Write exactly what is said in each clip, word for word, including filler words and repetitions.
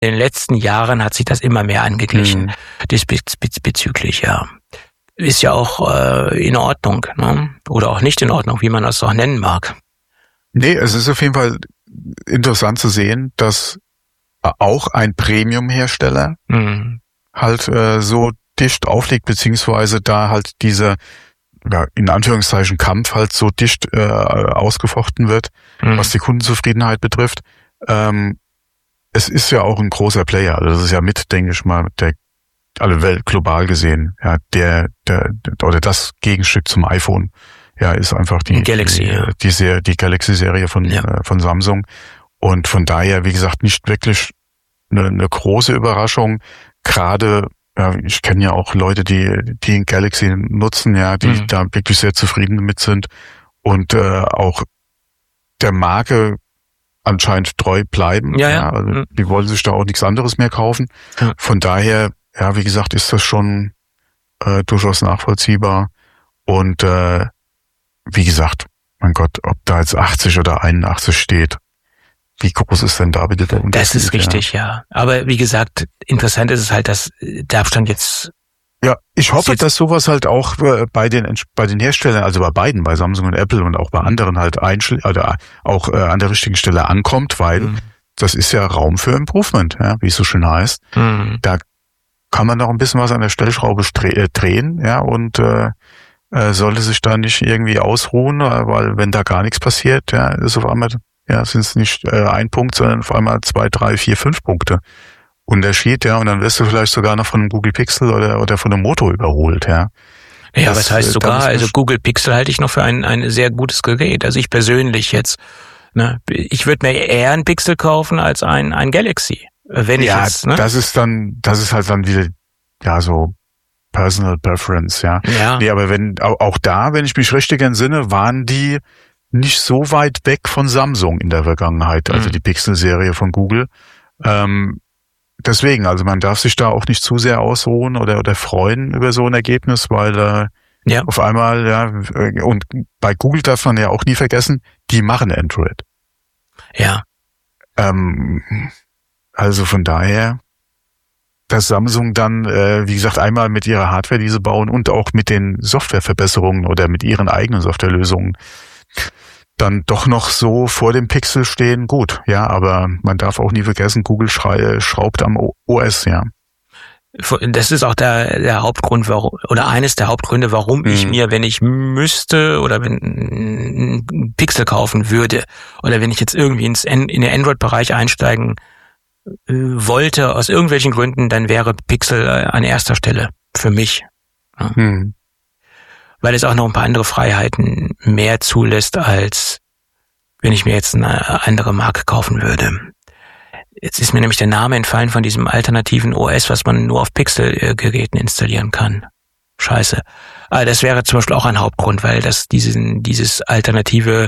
In den letzten Jahren hat sich das immer mehr angeglichen, Mhm. diesbezüglich, ja. Ist ja auch äh, in Ordnung, ne? Oder auch nicht in Ordnung, wie man das auch nennen mag. Nee, es ist auf jeden Fall interessant zu sehen, dass auch ein Premium-Hersteller Mhm. halt äh, so dicht auflegt, beziehungsweise da halt diese, ja, in Anführungszeichen Kampf halt so dicht äh, ausgefochten wird, Mhm. was die Kundenzufriedenheit betrifft. Ähm, es ist ja auch ein großer Player, also das ist ja mit, denke ich mal, der alle Welt global gesehen, ja, der, der, oder das Gegenstück zum iPhone, ja, ist einfach die, Galaxy, die, ja. die, Ser- die Galaxy-Serie von, Ja. äh, von Samsung. Und von daher, wie gesagt, nicht wirklich eine, eine große Überraschung. Gerade, ja, ich kenne ja auch Leute, die, die ein Galaxy nutzen, ja, die Mhm. da wirklich sehr zufrieden mit sind und äh, auch der Marke anscheinend treu bleiben. Ja, ja. Also Mhm. die wollen sich da auch nichts anderes mehr kaufen. Ja. Von daher, ja, wie gesagt, ist das schon äh, durchaus nachvollziehbar. Und äh, wie gesagt, mein Gott, ob da jetzt achtzig oder einundachtzig steht, wie groß ist denn da bitte der Unterschied? Das ist richtig, ja. ja. Aber wie gesagt, interessant ist es halt, dass der Abstand jetzt... Ja, ich hoffe, jetzt, dass sowas halt auch äh, bei den bei den Herstellern, also bei beiden, bei Samsung und Apple und auch bei anderen halt einschl- oder auch äh, an der richtigen Stelle ankommt, weil Mhm. das ist ja Raum für Improvement, ja, wie es so schön heißt. Mhm. Da kann man noch ein bisschen was an der Stellschraube stre- äh, drehen, ja, und äh, äh, sollte sich da nicht irgendwie ausruhen, äh, weil wenn da gar nichts passiert, ja, ist auf einmal, ja, sind es nicht äh, ein Punkt, sondern auf einmal zwei, drei, vier, fünf Punkte Unterschied, ja, und dann wirst du vielleicht sogar noch von einem Google Pixel oder oder von einem Moto überholt, ja. Ja, Das, was heißt äh, da sogar, müssen wir also sch- Google Pixel halte ich noch für ein, ein sehr gutes Gerät. Also ich persönlich jetzt, ne, ich würde mir eher ein Pixel kaufen als ein, ein Galaxy. Wenn ich Ja, jetzt, ne? das ist dann, das ist halt dann wieder, ja, so Personal Preference, ja. Ja. Nee, aber wenn, auch, auch da, wenn ich mich richtig entsinne, waren die nicht so weit weg von Samsung in der Vergangenheit, also Mhm. die Pixel-Serie von Google. Ähm, deswegen, also man darf sich da auch nicht zu sehr ausruhen oder, oder freuen über so ein Ergebnis, weil äh, Ja. auf einmal, ja, äh, und bei Google darf man ja auch nie vergessen, die machen Android. Ja. Ähm, also von daher, dass Samsung dann, äh, wie gesagt, einmal mit ihrer Hardware diese bauen und auch mit den Softwareverbesserungen oder mit ihren eigenen Softwarelösungen dann doch noch so vor dem Pixel stehen, gut, ja, aber man darf auch nie vergessen, Google schrei- schraubt am O S, ja. Das ist auch der, der Hauptgrund, warum, oder eines der Hauptgründe, warum Mhm. ich mir, wenn ich müsste oder wenn ein Pixel kaufen würde oder wenn ich jetzt irgendwie ins, in den Android-Bereich einsteigen äh, wollte, aus irgendwelchen Gründen, dann wäre Pixel äh, an erster Stelle für mich. Ja. Mhm. Weil es auch noch ein paar andere Freiheiten mehr zulässt, als wenn ich mir jetzt eine andere Marke kaufen würde. Jetzt ist mir nämlich der Name entfallen von diesem alternativen O S, was man nur auf Pixel-Geräten installieren kann. Scheiße. Aber das wäre zum Beispiel auch ein Hauptgrund, weil das diesen, dieses alternative,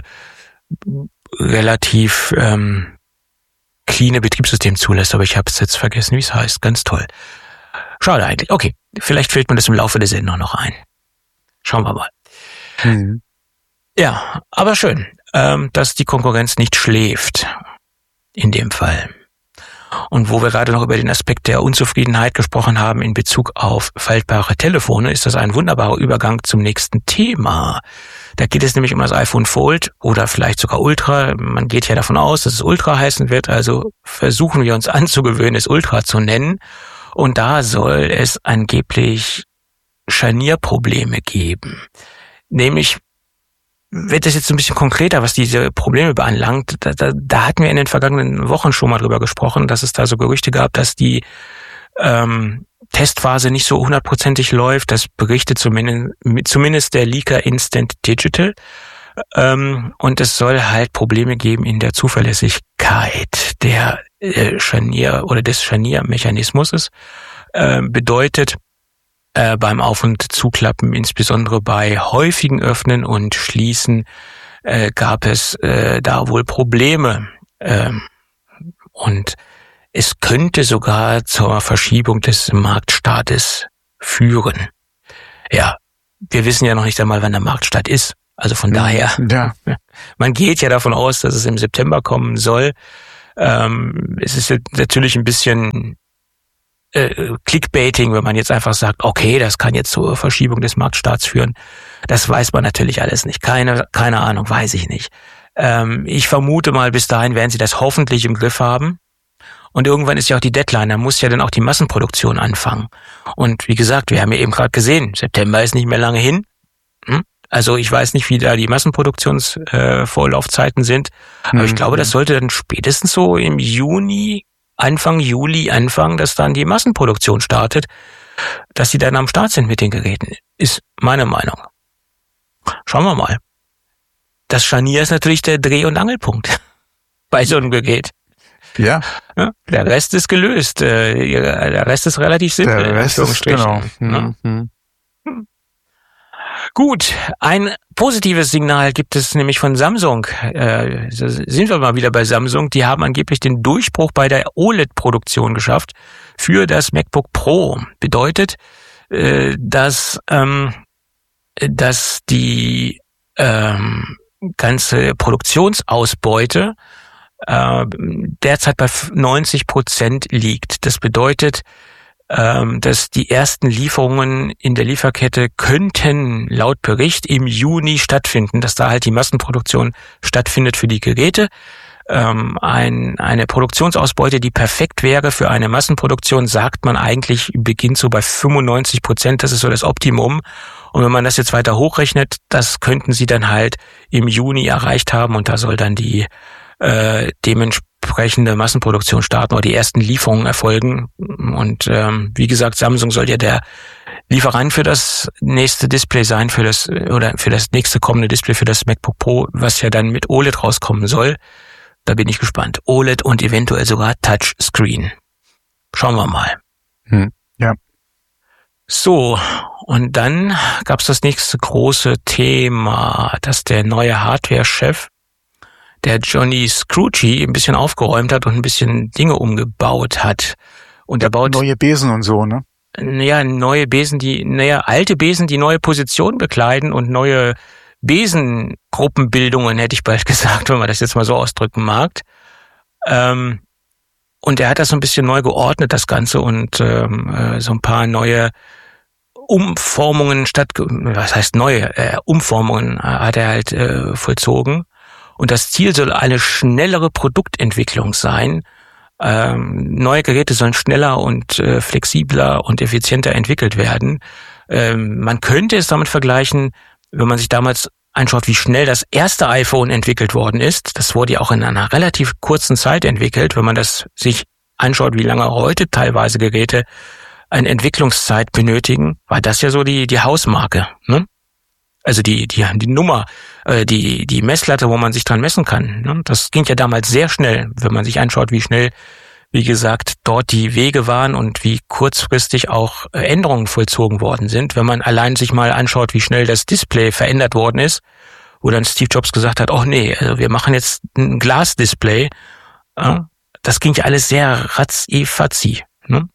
relativ ähm, cleane Betriebssystem zulässt. Aber ich habe es jetzt vergessen, wie es heißt. Ganz toll. Schade eigentlich. Okay, vielleicht fällt mir das im Laufe der Sendung noch ein. Schauen wir mal. Mhm. Ja, aber schön, ähm, dass die Konkurrenz nicht schläft. In dem Fall. Und wo wir gerade noch über den Aspekt der Unzufriedenheit gesprochen haben in Bezug auf faltbare Telefone, ist das ein wunderbarer Übergang zum nächsten Thema. Da geht es nämlich um das iPhone Fold oder vielleicht sogar Ultra. Man geht ja davon aus, dass es Ultra heißen wird, also versuchen wir uns anzugewöhnen, es Ultra zu nennen. Und da soll es angeblich Scharnierprobleme geben. Nämlich wird es jetzt ein bisschen konkreter, was diese Probleme beanlangt. Da, da, da hatten wir in den vergangenen Wochen schon mal drüber gesprochen, dass es da so Gerüchte gab, dass die ähm, Testphase nicht so hundertprozentig läuft. Das berichtet zumindest, zumindest der Leaker Instant Digital. Ähm, und es soll halt Probleme geben in der Zuverlässigkeit der äh, Scharnier- oder des Scharniermechanismus. Äh, bedeutet, Äh, beim Auf- und Zuklappen, insbesondere bei häufigen Öffnen und Schließen, äh, gab es äh, da wohl Probleme. Ähm, und es könnte sogar zur Verschiebung des Marktstartes führen. Ja, wir wissen ja noch nicht einmal, wann der Marktstart ist. Also von daher, Ja. man geht ja davon aus, dass es im September kommen soll. Ähm, es ist natürlich ein bisschen äh, Clickbaiting, wenn man jetzt einfach sagt, okay, das kann jetzt zur Verschiebung des Marktstarts führen. Das weiß man natürlich alles nicht. Keine, keine Ahnung, weiß ich nicht. Ähm, ich vermute mal, bis dahin werden sie das hoffentlich im Griff haben. Und irgendwann ist ja auch die Deadline, da muss ja dann auch die Massenproduktion anfangen. Und wie gesagt, wir haben ja eben gerade gesehen, September ist nicht mehr lange hin. Hm? Also ich weiß nicht, wie da die Massenproduktionsvorlaufzeiten äh, sind, aber mhm. ich glaube, das sollte dann spätestens so im Juni, Anfang Juli anfangen, dass dann die Massenproduktion startet, dass sie dann am Start sind mit den Geräten, ist meine Meinung. Schauen wir mal. Das Scharnier ist natürlich der Dreh- und Angelpunkt bei so einem Gerät. Ja. ja. Der Rest ist gelöst. Der Rest ist relativ simpel. Der Rest ist, genau. Ja. Mhm. Gut, ein positives Signal gibt es nämlich von Samsung. Äh, sind wir mal wieder bei Samsung. Die haben angeblich den Durchbruch bei der O L E D-Produktion geschafft für das MacBook Pro. Bedeutet, äh, dass, ähm, dass die ähm, ganze Produktionsausbeute äh, derzeit bei neunzig Prozent liegt. Das bedeutet, ähm, dass die ersten Lieferungen in der Lieferkette könnten laut Bericht im Juni stattfinden, dass da halt die Massenproduktion stattfindet für die Geräte. Ähm, ein, eine Produktionsausbeute, die perfekt wäre für eine Massenproduktion, sagt man eigentlich, beginnt so bei fünfundneunzig Prozent. Das ist so das Optimum. Und wenn man das jetzt weiter hochrechnet, das könnten sie dann halt im Juni erreicht haben und da soll dann die äh, dementsprechende Massenproduktion starten oder die ersten Lieferungen erfolgen. Und ähm, wie gesagt, Samsung soll ja der Lieferant für das nächste Display sein, für das oder für das nächste kommende Display für das MacBook Pro, was ja dann mit O L E D rauskommen soll. Da bin ich gespannt. O L E D und eventuell sogar Touchscreen. Schauen wir mal. Hm, ja. So, und dann gab's das nächste große Thema, dass der neue Hardware-Chef, der Johnny Scrooge, ein bisschen aufgeräumt hat und ein bisschen Dinge umgebaut hat. Und er baut neue Besen und so, ne? Naja, neue Besen, die, naja, alte Besen, die neue Positionen bekleiden und neue Besengruppenbildungen, hätte ich bald gesagt, wenn man das jetzt mal so ausdrücken mag. Ähm, und er hat das so ein bisschen neu geordnet, das Ganze, und ähm, so ein paar neue Umformungen statt, was heißt neue äh, Umformungen hat er halt äh, vollzogen. Und das Ziel soll eine schnellere Produktentwicklung sein. Ähm, neue Geräte sollen schneller und äh, flexibler und effizienter entwickelt werden. Ähm, man könnte es damit vergleichen, wenn man sich damals anschaut, wie schnell das erste iPhone entwickelt worden ist. Das wurde ja auch in einer relativ kurzen Zeit entwickelt. Wenn man das sich anschaut, wie lange heute teilweise Geräte eine Entwicklungszeit benötigen, war das ja so die die Hausmarke, ne? Also die die die Nummer, äh, die die Messlatte, wo man sich dran messen kann. Ne? Das ging ja damals sehr schnell, wenn man sich anschaut, wie schnell, wie gesagt, dort die Wege waren und wie kurzfristig auch Änderungen vollzogen worden sind. Wenn man allein sich mal anschaut, wie schnell das Display verändert worden ist, wo dann Steve Jobs gesagt hat, oh nee, also wir machen jetzt ein Glasdisplay. Ja, das ging ja alles sehr ratzi-fatzi. Ne?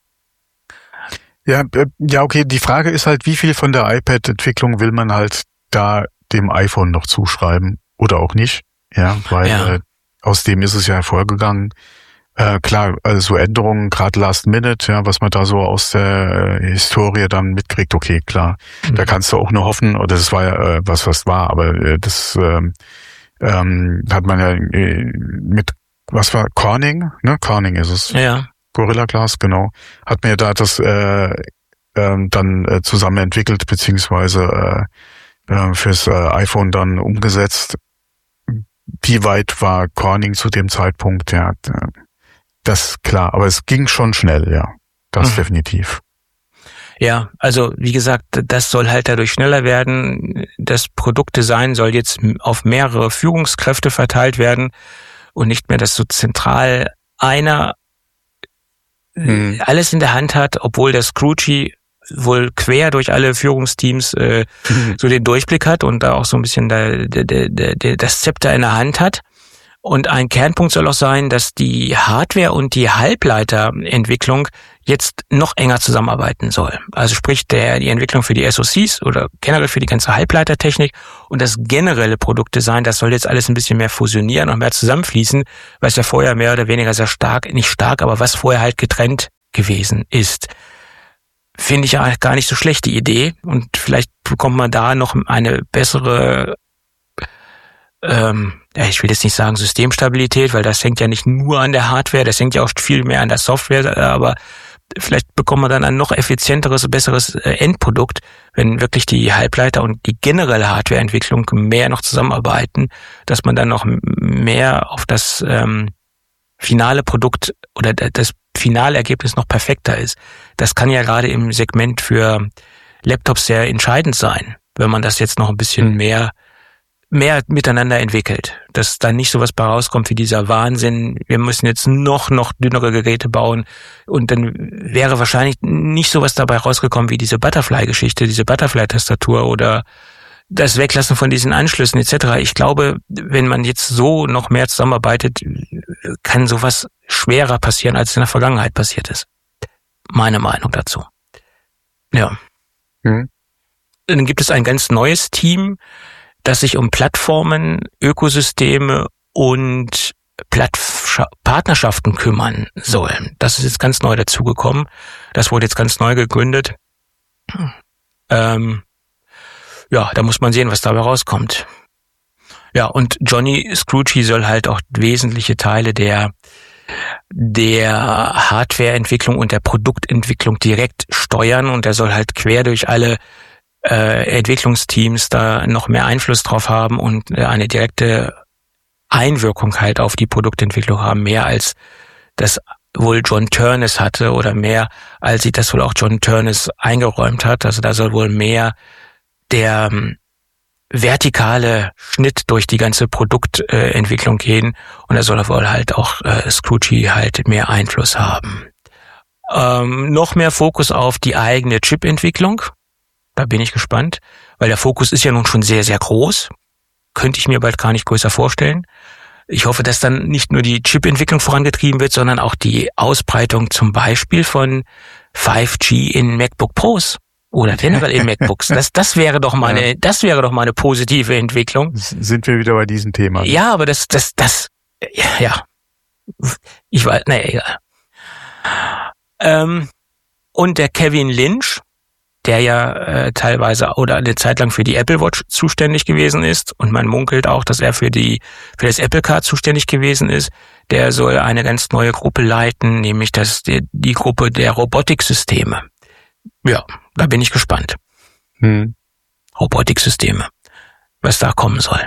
Ja, ja, okay. Die Frage ist halt, wie viel von der iPad-Entwicklung will man halt da dem iPhone noch zuschreiben oder auch nicht? Ja, weil ja. Äh, aus dem ist es ja hervorgegangen. Äh, klar, also so Änderungen, gerade Last Minute, ja, was man da so aus der äh, Historie dann mitkriegt, okay, klar. Mhm. Da kannst du auch nur hoffen, oder das war ja äh, was, was war, aber äh, das ähm, ähm, hat man ja äh, mit, was war, Corning, ne? Corning ist es. Ja. Gorilla Glass, genau. Hat mir da das äh, äh, dann äh, zusammen entwickelt, beziehungsweise äh, äh, fürs äh, iPhone dann umgesetzt. Wie weit war Corning zu dem Zeitpunkt? Ja, das klar, aber es ging schon schnell, ja. Das mhm. definitiv. Ja, also wie gesagt, das soll halt dadurch schneller werden. Das Produktdesign soll jetzt auf mehrere Führungskräfte verteilt werden und nicht mehr, dass so zentral einer hm. alles in der Hand hat, obwohl der Scrooge wohl quer durch alle Führungsteams äh, mhm. so den Durchblick hat und da auch so ein bisschen da, da, da, da, das Zepter in der Hand hat. Und ein Kernpunkt soll auch sein, dass die Hardware und die Halbleiterentwicklung jetzt noch enger zusammenarbeiten soll. Also sprich der die Entwicklung für die S O Cs oder generell für die ganze Halbleitertechnik und das generelle Produktdesign, das soll jetzt alles ein bisschen mehr fusionieren und mehr zusammenfließen, was ja vorher mehr oder weniger sehr stark, nicht stark, aber was vorher halt getrennt gewesen ist. Finde ich ja gar nicht so schlechte Idee und vielleicht bekommt man da noch eine bessere, ähm, ja, ich will jetzt nicht sagen Systemstabilität, weil das hängt ja nicht nur an der Hardware, das hängt ja auch viel mehr an der Software, aber vielleicht bekommt man dann ein noch effizienteres, besseres Endprodukt, wenn wirklich die Halbleiter und die generelle Hardwareentwicklung mehr noch zusammenarbeiten, dass man dann noch mehr auf das ähm, finale Produkt oder das finale Ergebnis noch perfekter ist. Das kann ja gerade im Segment für Laptops sehr entscheidend sein, wenn man das jetzt noch ein bisschen mehr mehr miteinander entwickelt, dass da nicht sowas bei rauskommt wie dieser Wahnsinn, wir müssen jetzt noch, noch dünnere Geräte bauen und dann wäre wahrscheinlich nicht sowas dabei rausgekommen wie diese Butterfly-Geschichte, diese Butterfly-Tastatur oder das Weglassen von diesen Anschlüssen et cetera. Ich glaube, wenn man jetzt so noch mehr zusammenarbeitet, kann sowas schwerer passieren, als in der Vergangenheit passiert ist. Meine Meinung dazu. Ja. Hm. Dann gibt es ein ganz neues Team, das sich um Plattformen, Ökosysteme und Plattf- Partnerschaften kümmern soll. Das ist jetzt ganz neu dazugekommen. Das wurde jetzt ganz neu gegründet. Ähm, ja, da muss man sehen, was dabei rauskommt. Ja, und Johnny Scrucci soll halt auch wesentliche Teile der der Hardwareentwicklung und der Produktentwicklung direkt steuern und er soll halt quer durch alle Äh, Entwicklungsteams da noch mehr Einfluss drauf haben und äh, eine direkte Einwirkung halt auf die Produktentwicklung haben, mehr als das wohl John Turnus hatte oder mehr als sich das wohl auch John Turnus eingeräumt hat. Also da soll wohl mehr der ähm, vertikale Schnitt durch die ganze Produktentwicklung äh, gehen und da soll wohl halt auch äh, Scrucci halt mehr Einfluss haben. Ähm, noch mehr Fokus auf die eigene Chip-Entwicklung. Da bin ich gespannt, weil der Fokus ist ja nun schon sehr, sehr groß. Könnte ich mir bald gar nicht größer vorstellen. Ich hoffe, dass dann nicht nur die Chip-Entwicklung vorangetrieben wird, sondern auch die Ausbreitung zum Beispiel von fünf G in MacBook Pros oder generell in MacBooks. Das, das wäre doch mal eine, das wäre doch mal eine positive Entwicklung. Sind wir wieder bei diesem Thema? Ja, aber das, das, das, ja, ich weiß, naja, egal. Ähm, und der Kevin Lynch, der ja äh, teilweise oder eine Zeit lang für die Apple Watch zuständig gewesen ist und man munkelt auch, dass er für die für das Apple Car zuständig gewesen ist. Der soll eine ganz neue Gruppe leiten, nämlich das die, die Gruppe der Robotiksysteme. Ja, da bin ich gespannt. Hm. Robotiksysteme, was da kommen soll.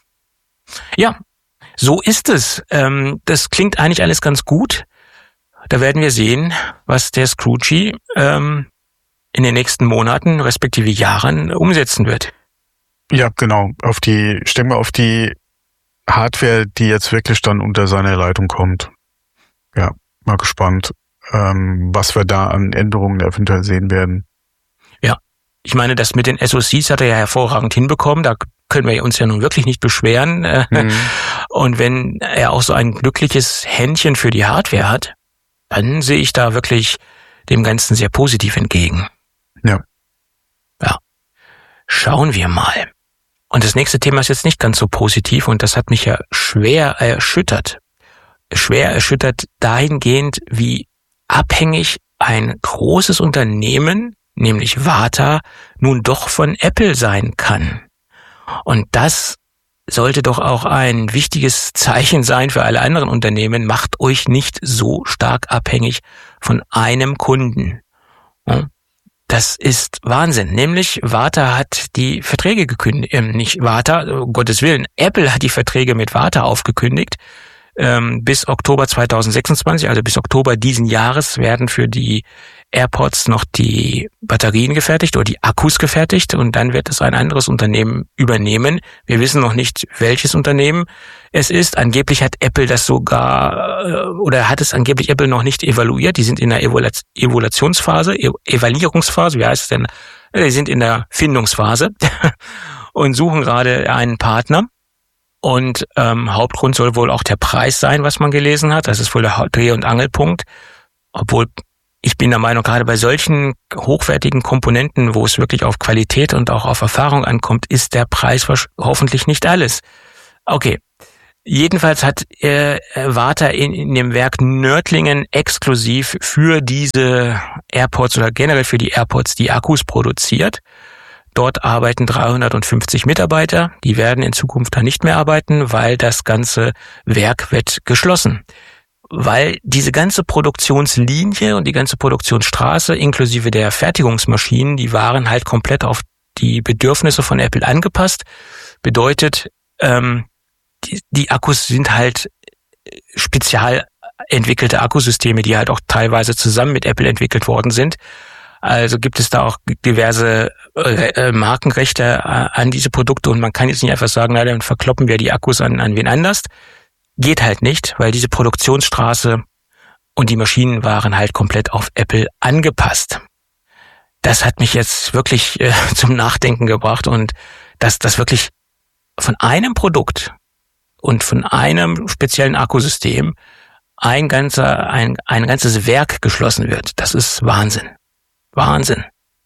Ja, so ist es. Ähm, das klingt eigentlich alles ganz gut. Da werden wir sehen, was der Scrucci ähm, in den nächsten Monaten, respektive Jahren, umsetzen wird. Ja, genau. Auf die, ich denke mal auf die Hardware, die jetzt wirklich dann unter seine Leitung kommt. Ja, mal gespannt, ähm, was wir da an Änderungen eventuell sehen werden. Ja, ich meine, das mit den S O Cs hat er ja hervorragend hinbekommen. Da können wir uns ja nun wirklich nicht beschweren. Mhm. Und wenn er auch so ein glückliches Händchen für die Hardware hat, dann sehe ich da wirklich dem Ganzen sehr positiv entgegen. Ja. Ja. Schauen wir mal. Und das nächste Thema ist jetzt nicht ganz so positiv und das hat mich ja schwer erschüttert. Schwer erschüttert dahingehend, wie abhängig ein großes Unternehmen, nämlich Varta, nun doch von Apple sein kann. Und das sollte doch auch ein wichtiges Zeichen sein für alle anderen Unternehmen. Macht euch nicht so stark abhängig von einem Kunden. Das ist Wahnsinn. Nämlich Varta hat die Verträge gekündigt, äh, nicht Varta, um Gottes Willen, Apple hat die Verträge mit Varta aufgekündigt. Ähm, bis Oktober zweitausendsechsundzwanzig, also bis Oktober diesen Jahres, werden für die AirPods noch die Batterien gefertigt oder die Akkus gefertigt und dann wird es ein anderes Unternehmen übernehmen. Wir wissen noch nicht, welches Unternehmen es ist. Angeblich hat Apple das sogar, oder hat es angeblich Apple noch nicht evaluiert. Die sind in der Evaluationsphase, Evaluierungsphase, wie heißt es denn? Die sind in der Findungsphase und suchen gerade einen Partner. Und ähm, Hauptgrund soll wohl auch der Preis sein, was man gelesen hat. Das ist wohl der Dreh- und Angelpunkt. Obwohl ich bin der Meinung, gerade bei solchen hochwertigen Komponenten, wo es wirklich auf Qualität und auch auf Erfahrung ankommt, ist der Preis hoffentlich nicht alles. Okay. Jedenfalls hat äh, Varta in, in dem Werk Nördlingen exklusiv für diese AirPods oder generell für die AirPods die Akkus produziert. Dort arbeiten dreihundertfünfzig Mitarbeiter. Die werden in Zukunft da nicht mehr arbeiten, weil das ganze Werk wird geschlossen. Weil diese ganze Produktionslinie und die ganze Produktionsstraße inklusive der Fertigungsmaschinen, die waren halt komplett auf die Bedürfnisse von Apple angepasst. Bedeutet, ähm, die, die Akkus sind halt spezial entwickelte Akkusysteme, die halt auch teilweise zusammen mit Apple entwickelt worden sind. Also gibt es da auch diverse äh, Markenrechte äh, an diese Produkte und man kann jetzt nicht einfach sagen, na, dann verkloppen wir die Akkus an, an wen anders. Geht halt nicht, weil diese Produktionsstraße und die Maschinen waren halt komplett auf Apple angepasst. Das hat mich jetzt wirklich äh, zum Nachdenken gebracht und dass das wirklich von einem Produkt und von einem speziellen Akkusystem ein ganzer, ein, ein ganzes Werk geschlossen wird. Das ist Wahnsinn. Wahnsinn.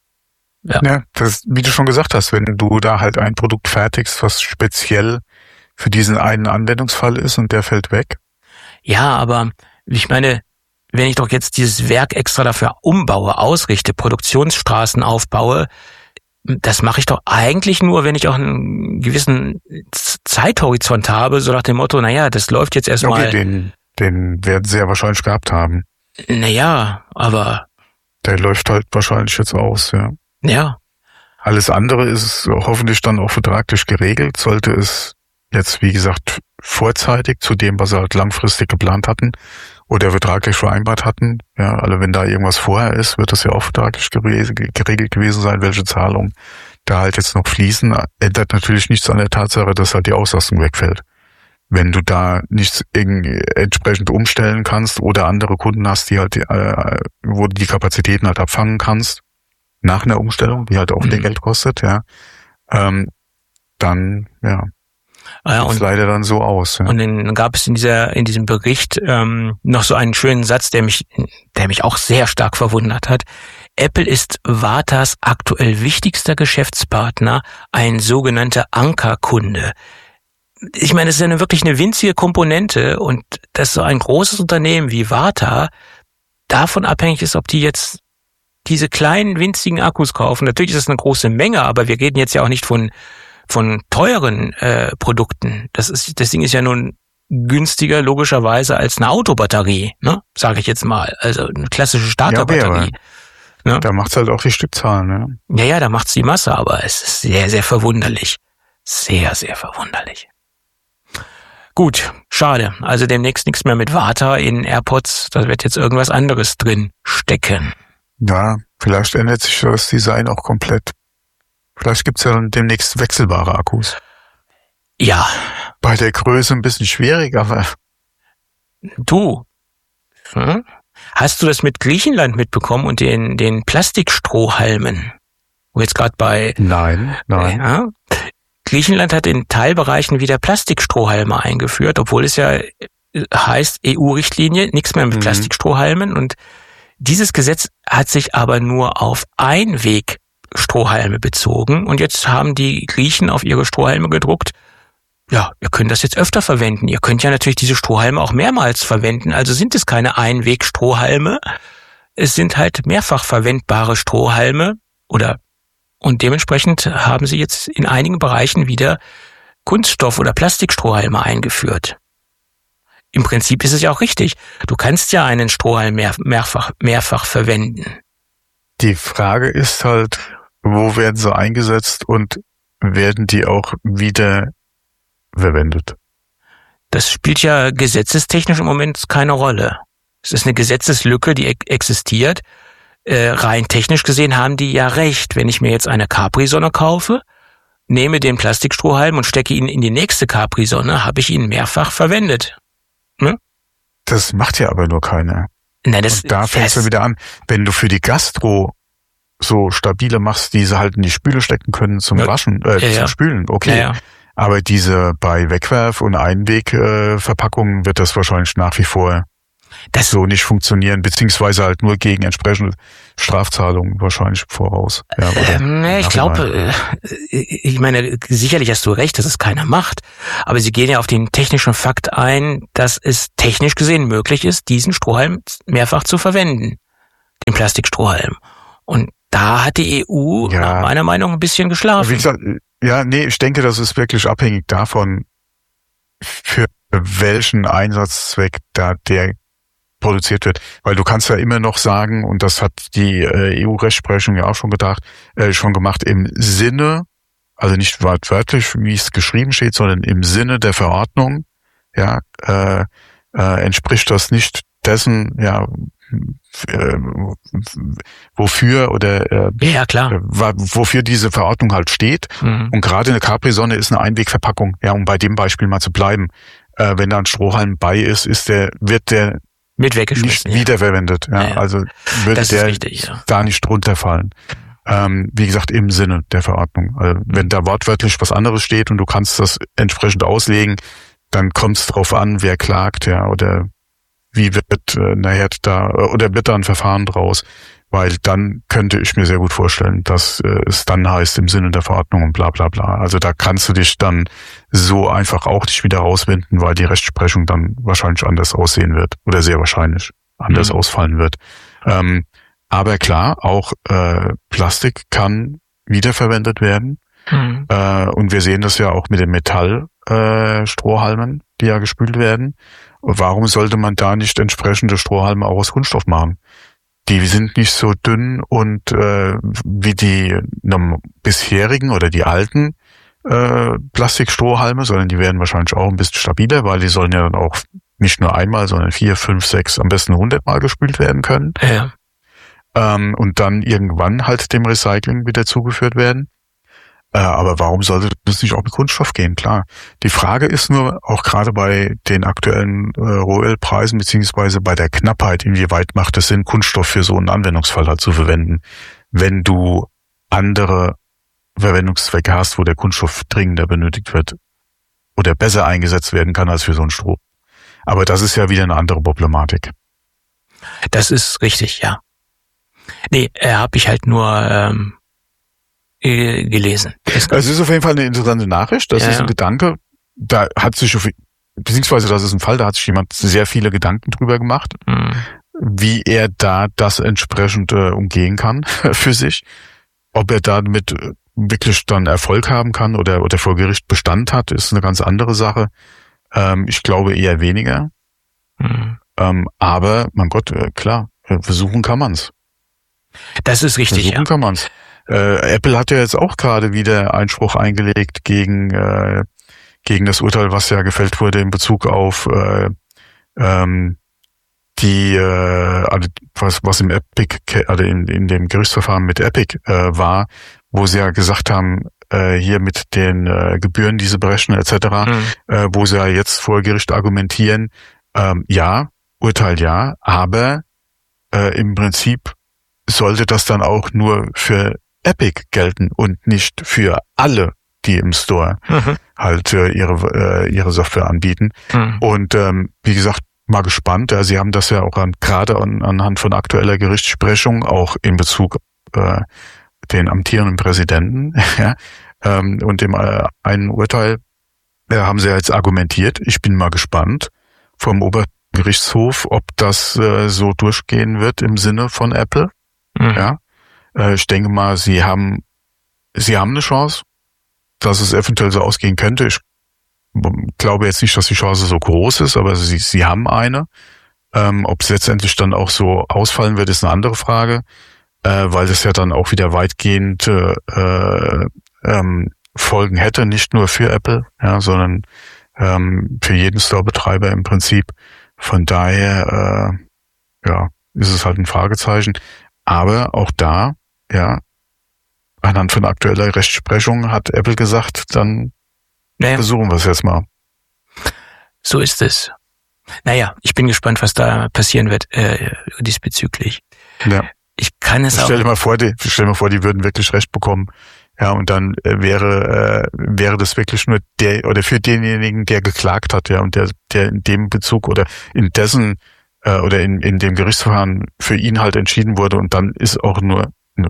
Ja, ja das, wie du schon gesagt hast, wenn du da halt ein Produkt fertigst, was speziell für diesen einen Anwendungsfall ist und der fällt weg. Ja, aber ich meine, wenn ich doch jetzt dieses Werk extra dafür umbaue, ausrichte, Produktionsstraßen aufbaue, das mache ich doch eigentlich nur, wenn ich auch einen gewissen Zeithorizont habe, so nach dem Motto, naja, das läuft jetzt erstmal. Okay, den, den werden sie ja wahrscheinlich gehabt haben. Naja, aber... Der läuft halt wahrscheinlich jetzt aus, ja. Ja. Alles andere ist hoffentlich dann auch vertraglich geregelt, sollte es jetzt, wie gesagt, vorzeitig zu dem, was sie halt langfristig geplant hatten oder vertraglich vereinbart hatten. Ja, also wenn da irgendwas vorher ist, wird das ja auch vertraglich geregelt gewesen sein, welche Zahlungen da halt jetzt noch fließen. Ändert natürlich nichts an der Tatsache, dass halt die Auslastung wegfällt. Wenn du da nichts entsprechend umstellen kannst oder andere Kunden hast, die halt, äh, wo du die Kapazitäten halt abfangen kannst, nach einer Umstellung, die halt auch wieder mhm. Geld kostet, ja, ähm, dann, ja, ja, sieht leider dann so aus. Ja. Und dann gab es in dieser, in diesem Bericht ähm, noch so einen schönen Satz, der mich, der mich auch sehr stark verwundert hat. Apple ist Vartas aktuell wichtigster Geschäftspartner, ein sogenannter Ankerkunde. Ich meine, es ist eine wirklich eine winzige Komponente und dass so ein großes Unternehmen wie Varta davon abhängig ist, ob die jetzt diese kleinen winzigen Akkus kaufen. Natürlich ist das eine große Menge, aber wir reden jetzt ja auch nicht von von teuren äh, Produkten. Das ist das Ding ist ja nun günstiger logischerweise als eine Autobatterie, ne? Sage ich jetzt mal, also eine klassische Starterbatterie. Ja, ne? Da macht's halt auch die Stückzahlen, ne? Ja, ja, da macht's die Masse, aber es ist sehr, sehr verwunderlich, sehr, sehr verwunderlich. Gut, schade. Also demnächst nichts mehr mit Varta in AirPods. Da wird jetzt irgendwas anderes drin stecken. Ja, vielleicht ändert sich das Design auch komplett. Vielleicht gibt's ja dann demnächst wechselbare Akkus. Ja. Bei der Größe ein bisschen schwierig, aber... Du, hm? Hast du das mit Griechenland mitbekommen und den, den Plastikstrohhalmen? Wo jetzt gerade bei... Nein, nein. Ja, Griechenland hat in Teilbereichen wieder Plastikstrohhalme eingeführt, obwohl es ja heißt E U-Richtlinie, nichts mehr mit mhm. Plastikstrohhalmen. Und dieses Gesetz hat sich aber nur auf Einwegstrohhalme bezogen. Und jetzt haben die Griechen auf ihre Strohhalme gedruckt, ja, ihr könnt das jetzt öfter verwenden. Ihr könnt ja natürlich diese Strohhalme auch mehrmals verwenden. Also sind es keine Einwegstrohhalme. Es sind halt mehrfach verwendbare Strohhalme oder und dementsprechend haben sie jetzt in einigen Bereichen wieder Kunststoff- oder Plastikstrohhalme eingeführt. Im Prinzip ist es ja auch richtig. Du kannst ja einen Strohhalm mehr, mehrfach, mehrfach verwenden. Die Frage ist halt, wo werden sie eingesetzt und werden die auch wieder verwendet? Das spielt ja gesetzestechnisch im Moment keine Rolle. Es ist eine Gesetzeslücke, die existiert. Äh, rein technisch gesehen haben die ja recht. Wenn ich mir jetzt eine Capri-Sonne kaufe, nehme den Plastikstrohhalm und stecke ihn in die nächste Capri-Sonne, habe ich ihn mehrfach verwendet. Hm? Das macht ja aber nur keiner. Nein, das, und da fängt es ja wieder an, wenn du für die Gastro so stabile machst, die sie halt in die Spüle stecken können zum ja, Waschen, äh, ja, zum ja. Spülen, okay. Ja, ja. Aber diese bei Wegwerf- und Einwegverpackungen äh, wird das wahrscheinlich nach wie vor das so nicht funktionieren, beziehungsweise halt nur gegen entsprechende Strafzahlungen wahrscheinlich voraus. Ja, ähm, nee, ich glaube, äh, ich meine, sicherlich hast du recht, dass es keiner macht, aber sie gehen ja auf den technischen Fakt ein, dass es technisch gesehen möglich ist, diesen Strohhalm mehrfach zu verwenden, den Plastikstrohhalm. Und da hat die E U ja, nach meiner Meinung ein bisschen geschlafen. Wie gesagt, ja, nee, ich denke, das ist wirklich abhängig davon, für welchen Einsatzzweck da der produziert wird. Weil du kannst ja immer noch sagen, und das hat die äh, E U-Rechtsprechung ja auch schon gedacht, äh, schon gemacht, im Sinne, also nicht wortwörtlich, wie es geschrieben steht, sondern im Sinne der Verordnung, ja, äh, äh, entspricht das nicht dessen, ja, äh, wofür oder äh, ja, klar. Äh, wofür diese Verordnung halt steht. Mhm. Und gerade eine Capri-Sonne ist eine Einwegverpackung, ja, um bei dem Beispiel mal zu bleiben. Äh, wenn da ein Strohhalm bei ist, ist der, wird der mit weggeschmissen, nicht ja. wiederverwendet. Ja, ja, ja. Also würde der richtig, ja. da nicht drunter fallen. Ähm, wie gesagt, im Sinne der Verordnung. Also, wenn da wortwörtlich was anderes steht und du kannst das entsprechend auslegen, dann kommt es drauf an, wer klagt, ja, oder wie wird äh, nachher da, oder wird da ein Verfahren draus. Weil dann könnte ich mir sehr gut vorstellen, dass äh, es dann heißt im Sinne der Verordnung und bla bla bla. Also da kannst du dich dann so einfach auch nicht wieder rauswinden, weil die Rechtsprechung dann wahrscheinlich anders aussehen wird oder sehr wahrscheinlich anders mhm. ausfallen wird. Ähm, aber klar, auch äh, Plastik kann wiederverwendet werden. Mhm. Äh, und wir sehen das ja auch mit den Metallstrohhalmen, äh, die ja gespült werden. Und warum sollte man da nicht entsprechende Strohhalme auch aus Kunststoff machen? Die sind nicht so dünn und äh, wie die ne, bisherigen oder die alten äh, Plastikstrohhalme, sondern die werden wahrscheinlich auch ein bisschen stabiler, weil die sollen ja dann auch nicht nur einmal, sondern vier, fünf, sechs, am besten hundertmal gespült werden können. Ja. Ähm, und dann irgendwann halt dem Recycling wieder zugeführt werden. Äh, aber warum sollte das nicht auch mit Kunststoff gehen? Klar. Die Frage ist nur, auch gerade bei den aktuellen äh, Rohölpreisen beziehungsweise bei der Knappheit, inwieweit macht es Sinn, Kunststoff für so einen Anwendungsfall halt zu verwenden, wenn du andere Verwendungszwecke hast, wo der Kunststoff dringender benötigt wird oder besser eingesetzt werden kann als für so einen Stroh. Aber das ist ja wieder eine andere Problematik. Das ist richtig, ja. Nee, äh, habe ich halt nur ähm gelesen. Es ist auf jeden Fall eine interessante Nachricht. Das ja, ist ein ja. Gedanke. Da hat sich, beziehungsweise das ist ein Fall, da hat sich jemand sehr viele Gedanken drüber gemacht, mhm. wie er da das entsprechend äh, umgehen kann für sich. Ob er damit wirklich dann Erfolg haben kann oder, oder vor Gericht Bestand hat, ist eine ganz andere Sache. Ähm, ich glaube eher weniger. Mhm. Ähm, aber, mein Gott, äh, klar, versuchen kann man's. Das ist richtig, versuchen ja. kann man's. Äh, Apple hat ja jetzt auch gerade wieder Einspruch eingelegt gegen äh, gegen das Urteil, was ja gefällt wurde in Bezug auf äh, ähm, die äh, also was was im Epic also in in dem Gerichtsverfahren mit Epic äh, war, wo sie ja gesagt haben, äh, hier mit den äh, Gebühren, diese berechnen et cetera, mhm. äh, wo sie ja jetzt vor Gericht argumentieren, ähm, ja, Urteil ja, aber äh, im Prinzip sollte das dann auch nur für Epic gelten und nicht für alle, die im Store mhm. halt äh, ihre äh, ihre Software anbieten. Mhm. Und ähm, wie gesagt, mal gespannt. Ja, Sie haben das ja auch an, gerade an, anhand von aktueller Gerichtssprechung auch in Bezug äh, den amtierenden Präsidenten ja, ähm, und dem äh, einen Urteil äh, haben Sie jetzt argumentiert. Ich bin mal gespannt vom Obergerichtshof, ob das äh, so durchgehen wird im Sinne von Apple. Mhm. Ja. Ich denke mal, sie haben, sie haben eine Chance, dass es eventuell so ausgehen könnte. Ich glaube jetzt nicht, dass die Chance so groß ist, aber sie, sie haben eine. Ähm, ob es letztendlich dann auch so ausfallen wird, ist eine andere Frage, äh, weil das ja dann auch wieder weitgehend äh, ähm, Folgen hätte, nicht nur für Apple, ja, sondern ähm, für jeden Store-Betreiber im Prinzip. Von daher, äh, ja, ist es halt ein Fragezeichen. Aber auch da, ja, anhand von aktueller Rechtsprechung hat Apple gesagt, dann naja. versuchen wir es jetzt mal. So ist es. Naja, ich bin gespannt, was da passieren wird äh, diesbezüglich. Ja. Ich kann es ich auch... Stell dir mal vor, die, stell dir mal vor, die würden wirklich Recht bekommen Ja, und dann äh, wäre äh, wäre das wirklich nur der oder für denjenigen, der geklagt hat, ja, und der der in dem Bezug oder in dessen äh, oder in in dem Gerichtsverfahren für ihn halt entschieden wurde, und dann ist auch nur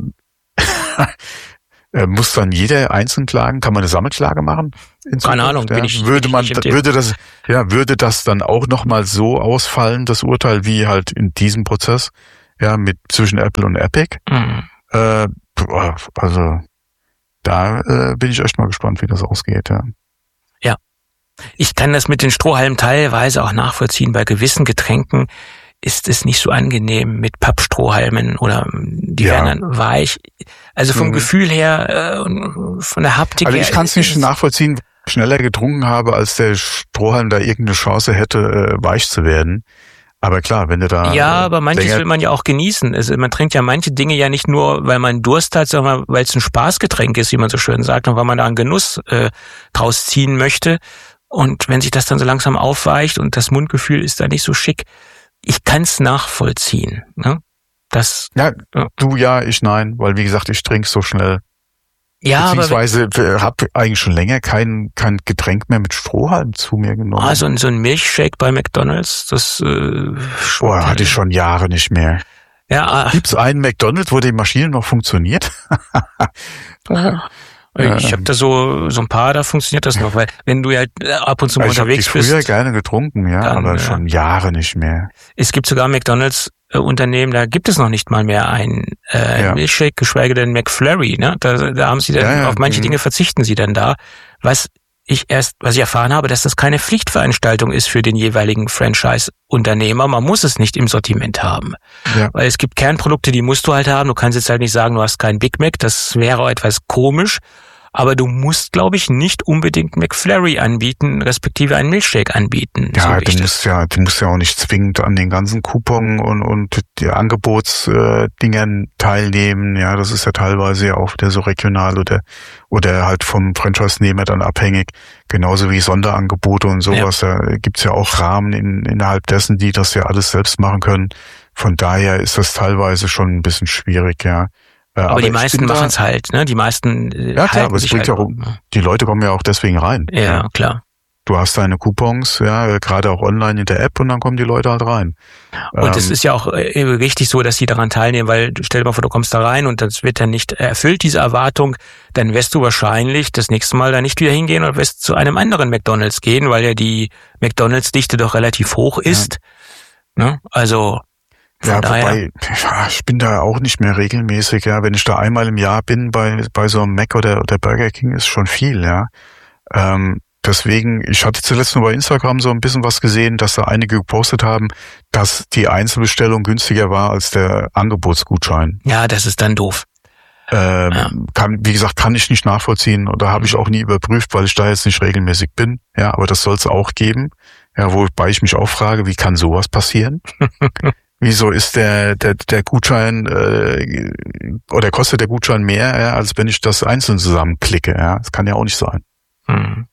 äh, muss dann jeder einzeln klagen? Kann man eine Sammelklage machen? In Keine Ahnung, ja? bin ich würde bin man ich würde das ja würde das dann auch noch mal so ausfallen, das Urteil, wie halt in diesem Prozess, ja, mit zwischen Apple und Epic? Mhm. Äh, also da äh, bin ich echt mal gespannt, wie das ausgeht, ja. Ja. Ich kann das mit den Strohhalmen teilweise auch nachvollziehen. Bei gewissen Getränken ist es nicht so angenehm mit Pappstrohhalmen oder die ja. werden dann weich. Also vom mhm. Gefühl her, äh, von der Haptik also her. Also ich kann es nicht nachvollziehen, schneller getrunken habe, als der Strohhalm da irgendeine Chance hätte, äh, weich zu werden. Aber klar, wenn du da... Ja, aber manches will man ja auch genießen. Also man trinkt ja manche Dinge ja nicht nur, weil man Durst hat, sondern weil es ein Spaßgetränk ist, wie man so schön sagt, und weil man da einen Genuss äh, draus ziehen möchte. Und wenn sich das dann so langsam aufweicht und das Mundgefühl ist da nicht so schick, ich kann's nachvollziehen. Ne? Das, ja, ja, du ja, ich nein, weil wie gesagt, ich trinke so schnell. Ja, beziehungsweise habe eigentlich schon länger kein kein Getränk mehr mit Strohhalm zu mir genommen. Ah, so ein, so ein Milchshake bei McDonald's, das äh, Boah, hatte ich schon Jahre nicht mehr. Ja. Gibt's einen McDonald's, wo die Maschine noch funktioniert? Ich habe da so so ein paar, da funktioniert das noch, weil wenn du ja ab und zu mal ich unterwegs hab die bist. früher gerne getrunken, ja, dann, aber schon Jahre nicht mehr. Es gibt sogar McDonald's äh, Unternehmen, da gibt es noch nicht mal mehr ein äh, ja. Milchshake, geschweige denn McFlurry, ne? Da, da haben sie dann ja, ja, auf manche mh. Dinge verzichten sie dann da, was ich erst, was ich erfahren habe, dass das keine Pflichtveranstaltung ist für den jeweiligen Franchise-Unternehmer. Man muss es nicht im Sortiment haben. Ja. Weil es gibt Kernprodukte, die musst du halt haben. Du kannst jetzt halt nicht sagen, du hast keinen Big Mac. Das wäre etwas komisch. Aber du musst, glaube ich, nicht unbedingt McFlurry anbieten, respektive einen Milchshake anbieten. Ja, so du musst ja, du musst ja auch nicht zwingend an den ganzen Coupon und, und die Angebotsdingern teilnehmen. Ja, das ist ja teilweise ja auch wieder so regional oder, oder halt vom Franchise-Nehmer dann abhängig. Genauso wie Sonderangebote und sowas. Ja. Da gibt's ja auch Rahmen in, innerhalb dessen, die das ja alles selbst machen können. Von daher ist das teilweise schon ein bisschen schwierig, ja. Aber, aber die meisten machen es halt, ne? Die meisten äh, ja klar, aber es bringt halt ja auch, die Leute kommen ja auch deswegen rein. Ja, ja, klar. Du hast deine Coupons, ja, gerade auch online in der App, und dann kommen die Leute halt rein. Und es ähm, ist ja auch äh, richtig so, dass sie daran teilnehmen, weil stell dir mal vor, du kommst da rein und das wird dann nicht erfüllt, diese Erwartung, dann wirst du wahrscheinlich das nächste Mal da nicht wieder hingehen und wirst zu einem anderen McDonald's gehen, weil ja die McDonald's-Dichte doch relativ hoch ist. Ja. Ne? Also Von ja, daher. wobei, ja, ich bin da auch nicht mehr regelmäßig, ja. Wenn ich da einmal im Jahr bin bei, bei so einem Mac oder, oder Burger King, ist schon viel, ja. Ähm, deswegen, ich hatte zuletzt nur bei Instagram so ein bisschen was gesehen, dass da einige gepostet haben, dass die Einzelbestellung günstiger war als der Angebotsgutschein. Ja, das ist dann doof. Ähm, ja. kann, wie gesagt, kann ich nicht nachvollziehen, oder habe ich auch nie überprüft, weil ich da jetzt nicht regelmäßig bin, ja. Aber das soll es auch geben, ja, wobei ich mich auch frage, wie kann sowas passieren? Wieso ist der der der Gutschein äh, oder kostet der Gutschein mehr, ja, als wenn ich das einzeln zusammenklicke? Ja, das kann ja auch nicht sein. Hm.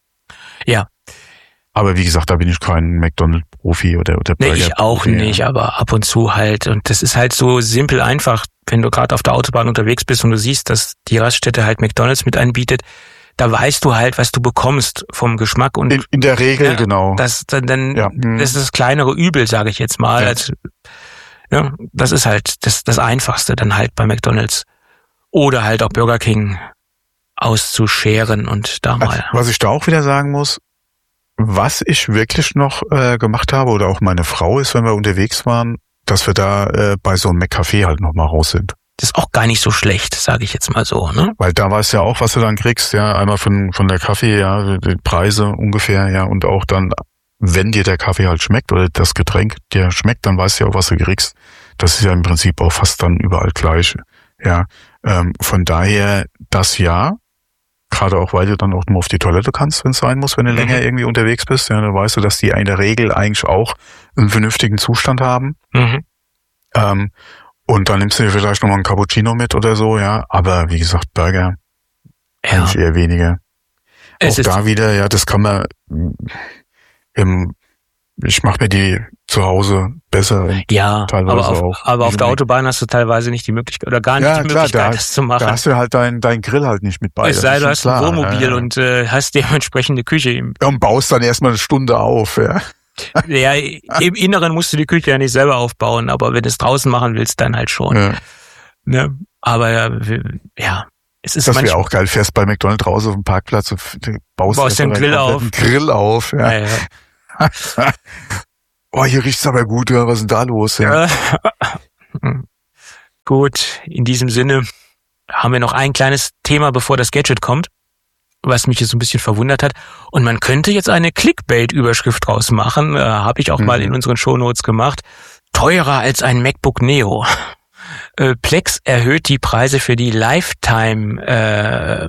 Ja. Aber wie gesagt, da bin ich kein McDonald's-Profi oder oder Burger. Nee, ich auch nicht, ja. Aber ab und zu halt. Und das ist halt so simpel einfach, wenn du gerade auf der Autobahn unterwegs bist und du siehst, dass die Raststätte halt McDonald's mit anbietet. Da weißt du halt, was du bekommst vom Geschmack, und in, in der Regel, ja, genau. Das dann, dann ja. das ist das kleinere Übel, sage ich jetzt mal. Ja. Als, ja, das ist halt das das Einfachste dann halt bei McDonald's oder halt auch Burger King auszuscheren und da mal. Was ich da auch wieder sagen muss, was ich wirklich noch äh, gemacht habe, oder auch meine Frau, ist, wenn wir unterwegs waren, dass wir da äh, bei so einem McCafé halt noch mal raus sind. Das ist auch gar nicht so schlecht, sage ich jetzt mal so, ne? Weil da weißt du ja auch, was du dann kriegst, ja, einmal von von der Kaffee, ja, die Preise ungefähr, ja, und auch dann, wenn dir der Kaffee halt schmeckt oder das Getränk dir schmeckt, dann weißt du ja auch, was du kriegst. Das ist ja im Prinzip auch fast dann überall gleich, ja. Ähm, von daher das ja, gerade auch, weil du dann auch nur auf die Toilette kannst, wenn es sein muss, wenn du mhm. länger irgendwie unterwegs bist, ja, dann weißt du, dass die in der Regel eigentlich auch einen vernünftigen Zustand haben. Mhm. Ähm, Und dann nimmst du dir vielleicht nochmal einen Cappuccino mit oder so, ja. Aber wie gesagt, Burger, ja, eigentlich eher weniger. Es auch da wieder, ja, das kann man im, ich mache mir die zu Hause besser. Ja, teilweise aber auf, auch. aber auf der Autobahn hast du teilweise nicht die Möglichkeit oder gar nicht Ja, die klar, Möglichkeit, da, das zu machen. Da hast du halt dein, dein Grill halt nicht mit bei. Es sei, du hast klar, ein Wohnmobil ja, ja. und äh, hast dementsprechend Küche. Im, ja, und baust dann erstmal eine Stunde auf, ja. ja, im Inneren musst du die Küche ja nicht selber aufbauen, aber wenn du es draußen machen willst, dann halt schon. Ja. Ne? Aber ja, es ist das wäre auch geil. Fährst bei McDonald's raus auf dem Parkplatz und baust, baust den Grill auf. einen Grill auf. Ja. Ja, ja. Oh, hier riecht's aber gut. Ja. Was ist denn da los? Ja. Gut, in diesem Sinne haben wir noch ein kleines Thema, bevor das Gadget kommt, was mich jetzt so ein bisschen verwundert hat. Und man könnte jetzt eine Clickbait-Überschrift draus machen. Äh, Habe ich auch mhm. mal in unseren Shownotes gemacht. Teurer als ein MacBook Neo. Äh, Plex erhöht die Preise für die Lifetime-Preise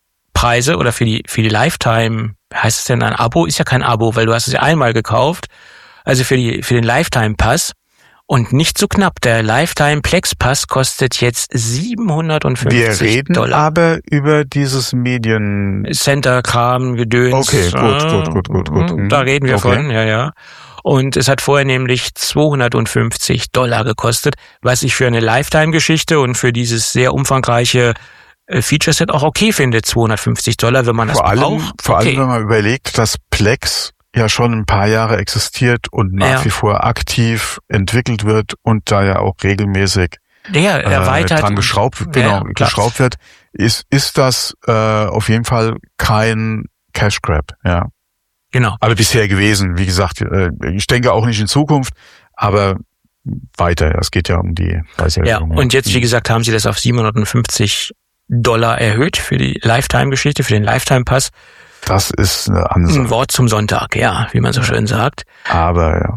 äh, oder für die für die Lifetime, heißt es denn ein Abo? Ist ja kein Abo, weil du hast es ja einmal gekauft. Also für die für den Lifetime-Pass. Und nicht so knapp. Der Lifetime Plex Pass kostet jetzt siebenhundertfünfzig Wir reden Dollar. aber über dieses Medien Center Kram Gedöns. Okay, gut, gut, gut, gut, gut. Da reden wir okay. von, ja, ja. Und es hat vorher nämlich zweihundertfünfzig Dollar gekostet, was ich für eine Lifetime-Geschichte und für dieses sehr umfangreiche Feature-Set auch okay finde, zweihundertfünfzig Dollar, wenn man das vor allem, braucht. Vor okay. allem, wenn man überlegt, dass Plex ja schon ein paar Jahre existiert und nach ja. wie vor aktiv entwickelt wird und da ja auch regelmäßig der erweitert äh, dran geschraubt, genau, ja, geschraubt wird, ist ist das äh, auf jeden Fall kein Cash Grab, ja. Genau. Aber bisher gewesen, wie gesagt, äh, ich denke auch nicht in Zukunft, aber weiter, es geht ja um die Preiserhöhung. Ja, und jetzt, wie gesagt, haben sie das auf siebenhundertfünfzig Dollar erhöht für die Lifetime-Geschichte, für den Lifetime-Pass. Das ist eine Ansage. Ein Wort zum Sonntag, ja, wie man so schön sagt. Aber ja.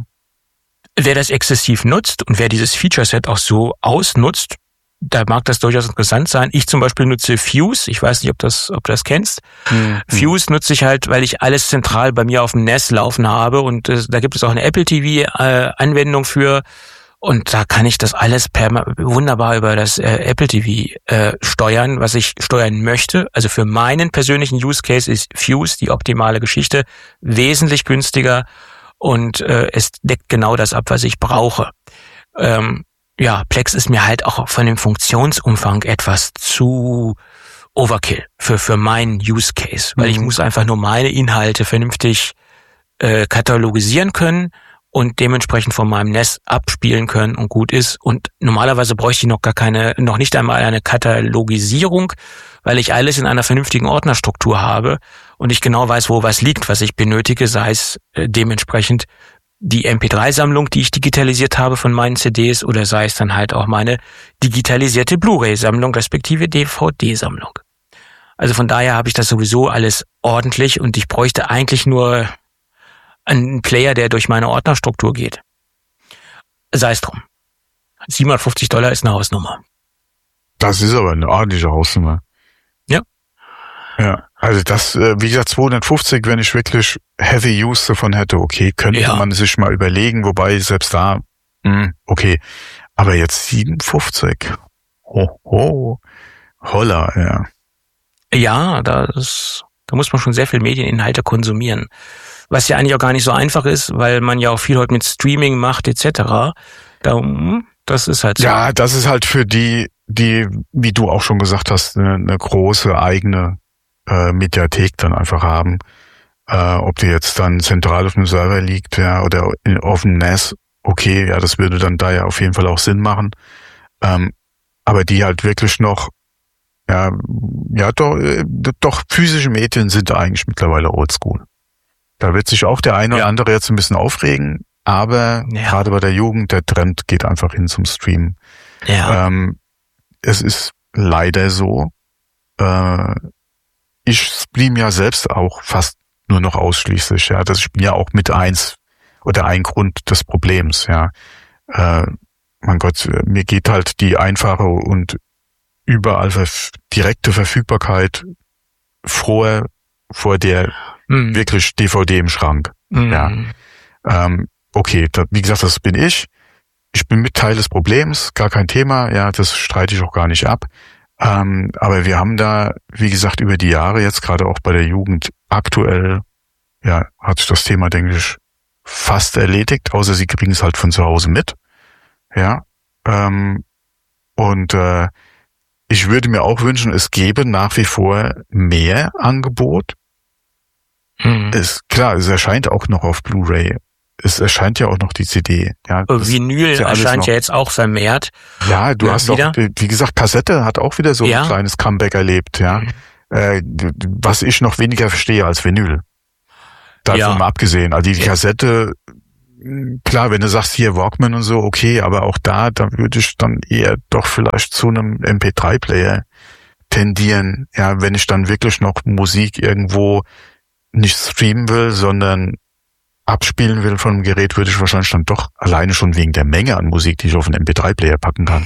Wer das exzessiv nutzt und wer dieses Feature-Set auch so ausnutzt, da mag das durchaus interessant sein. Ich zum Beispiel nutze Fuse. Ich weiß nicht, ob das, ob du das kennst. Hm. Fuse nutze ich halt, weil ich alles zentral bei mir auf dem N A S laufen habe und äh, da gibt es auch eine Apple T V-Anwendung äh, für. Und da kann ich das alles per, wunderbar über das äh, Apple T V äh, steuern, was ich steuern möchte. Also für meinen persönlichen Use Case ist Fuse die optimale Geschichte, wesentlich günstiger und äh, es deckt genau das ab, was ich brauche. Ähm, ja, Plex ist mir halt auch von dem Funktionsumfang etwas zu Overkill für für meinen Use Case, weil mhm. ich muss einfach nur meine Inhalte vernünftig äh, katalogisieren können und dementsprechend von meinem N A S abspielen können und gut ist. Und normalerweise bräuchte ich noch gar keine, noch nicht einmal eine Katalogisierung, weil ich alles in einer vernünftigen Ordnerstruktur habe und ich genau weiß, wo was liegt, was ich benötige, sei es äh, dementsprechend die M P drei Sammlung, die ich digitalisiert habe von meinen C Ds oder sei es dann halt auch meine digitalisierte Blu-ray-Sammlung respektive D V D-Sammlung. Also von daher habe ich das sowieso alles ordentlich und ich bräuchte eigentlich nur einen Player, der durch meine Ordnerstruktur geht. Sei es drum. siebenhundertfünfzig Dollar ist eine Hausnummer. Das ist aber eine ordentliche Hausnummer. Ja. Ja, also das, wie gesagt, zweihundertfünfzig, wenn ich wirklich Heavy Use davon hätte, okay, könnte ja. man sich mal überlegen, wobei selbst da, mh, okay, aber jetzt siebenundfünfzig. Ho, ho, holla, ja. Ja, das, da muss man schon sehr viel Medieninhalte konsumieren. Was ja eigentlich auch gar nicht so einfach ist, weil man ja auch viel heute mit Streaming macht et cetera. Da, das ist halt so. Ja, das ist halt für die, die, wie du auch schon gesagt hast, eine, eine große eigene äh, Mediathek dann einfach haben. Äh, ob die jetzt dann zentral auf dem Server liegt, ja, oder in, auf dem N A S, okay, ja, das würde dann da ja auf jeden Fall auch Sinn machen. Ähm, aber die halt wirklich noch, ja, ja, doch, äh, doch physische Medien sind da eigentlich mittlerweile oldschool. Da wird sich auch der eine oder andere jetzt ein bisschen aufregen, aber ja. gerade bei der Jugend, der Trend geht einfach hin zum Streamen. Ja. Ähm, es ist leider so, äh, ich stream ja selbst auch fast nur noch ausschließlich, ja. Das ist ja auch mit eins oder ein Grund des Problems, ja. Äh, mein Gott, mir geht halt die einfache und überall verf- direkte Verfügbarkeit vor, vor der mhm. wirklich D V D im Schrank. Mhm. Ja. Ähm, okay, da, wie gesagt, das bin ich. Ich bin mit Teil des Problems, gar kein Thema. Ja, das streite ich auch gar nicht ab. Ähm, aber wir haben da, wie gesagt, über die Jahre jetzt gerade auch bei der Jugend aktuell, ja, hat sich das Thema, denke ich, fast erledigt, außer sie kriegen es halt von zu Hause mit. Ja, ähm, und äh, ich würde mir auch wünschen, es gäbe nach wie vor mehr Angebot. Hm. Es, klar, es erscheint auch noch auf Blu-ray. Es erscheint ja auch noch die C D. Ja, Vinyl ja erscheint ja jetzt auch vermehrt. Ja, du ja, hast wieder? auch, wie gesagt, Kassette hat auch wieder so ja. ein kleines Comeback erlebt. Ja, mhm. äh, was ich noch weniger verstehe als Vinyl. Davon ja. mal abgesehen. Also die ja. Kassette, klar, wenn du sagst hier Walkman und so, okay, aber auch da, da würde ich dann eher doch vielleicht zu einem M P drei Player tendieren. Ja, wenn ich dann wirklich noch Musik irgendwo nicht streamen will, sondern abspielen will von einem Gerät, würde ich wahrscheinlich dann doch alleine schon wegen der Menge an Musik, die ich auf einen M P drei Player packen kann.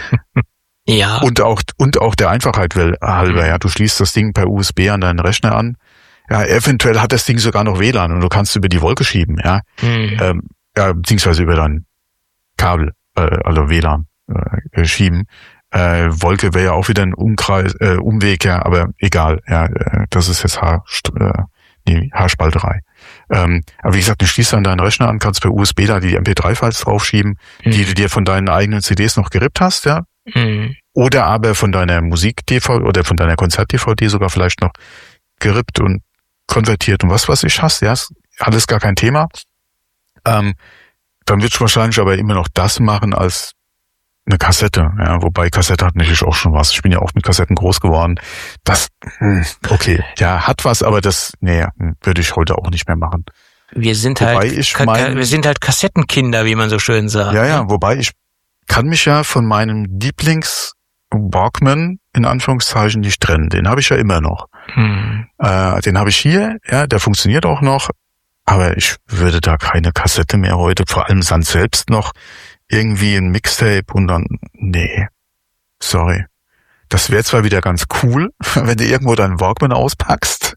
ja. Und auch, und auch der Einfachheit halber, ja. Du schließt das Ding per U S B an deinen Rechner an. Ja, eventuell hat das Ding sogar noch W L A N und du kannst über die Wolke schieben, ja. Mhm. Ähm, ja, beziehungsweise über dein Kabel, äh, also W L A N, äh, schieben. Äh, Wolke wäre ja auch wieder ein Umkreis, äh, Umweg, ja, aber egal, ja, äh, das ist jetzt Haar, äh, nee, Haarspalterei. Ähm, aber wie gesagt, du schließt dann deinen Rechner an, kannst per U S B da die M P drei Files draufschieben, mhm. die du dir von deinen eigenen C Ds noch gerippt hast, ja. Mhm. Oder aber von deiner Musik-D V D oder von deiner Konzert-D V D sogar vielleicht noch gerippt und konvertiert und was weiß ich hast, ja, ist alles gar kein Thema. Ähm, dann wird es wahrscheinlich aber immer noch das machen als eine Kassette, ja, wobei Kassette hat natürlich auch schon was. Ich bin ja auch mit Kassetten groß geworden. Das, okay, ja, hat was, aber das, nee, würde ich heute auch nicht mehr machen. Wir sind wobei halt, ich ka- mein, wir sind halt Kassettenkinder, wie man so schön sagt. Ja, ja, wobei ich kann mich ja von meinem Lieblings Walkman in Anführungszeichen nicht trennen. Den habe ich ja immer noch. Hm. Äh, den habe ich hier, ja, der funktioniert auch noch, aber ich würde da keine Kassette mehr heute, vor allem dann selbst noch irgendwie ein Mixtape und dann, nee, sorry. Das wäre zwar wieder ganz cool, wenn du irgendwo deinen Walkman auspackst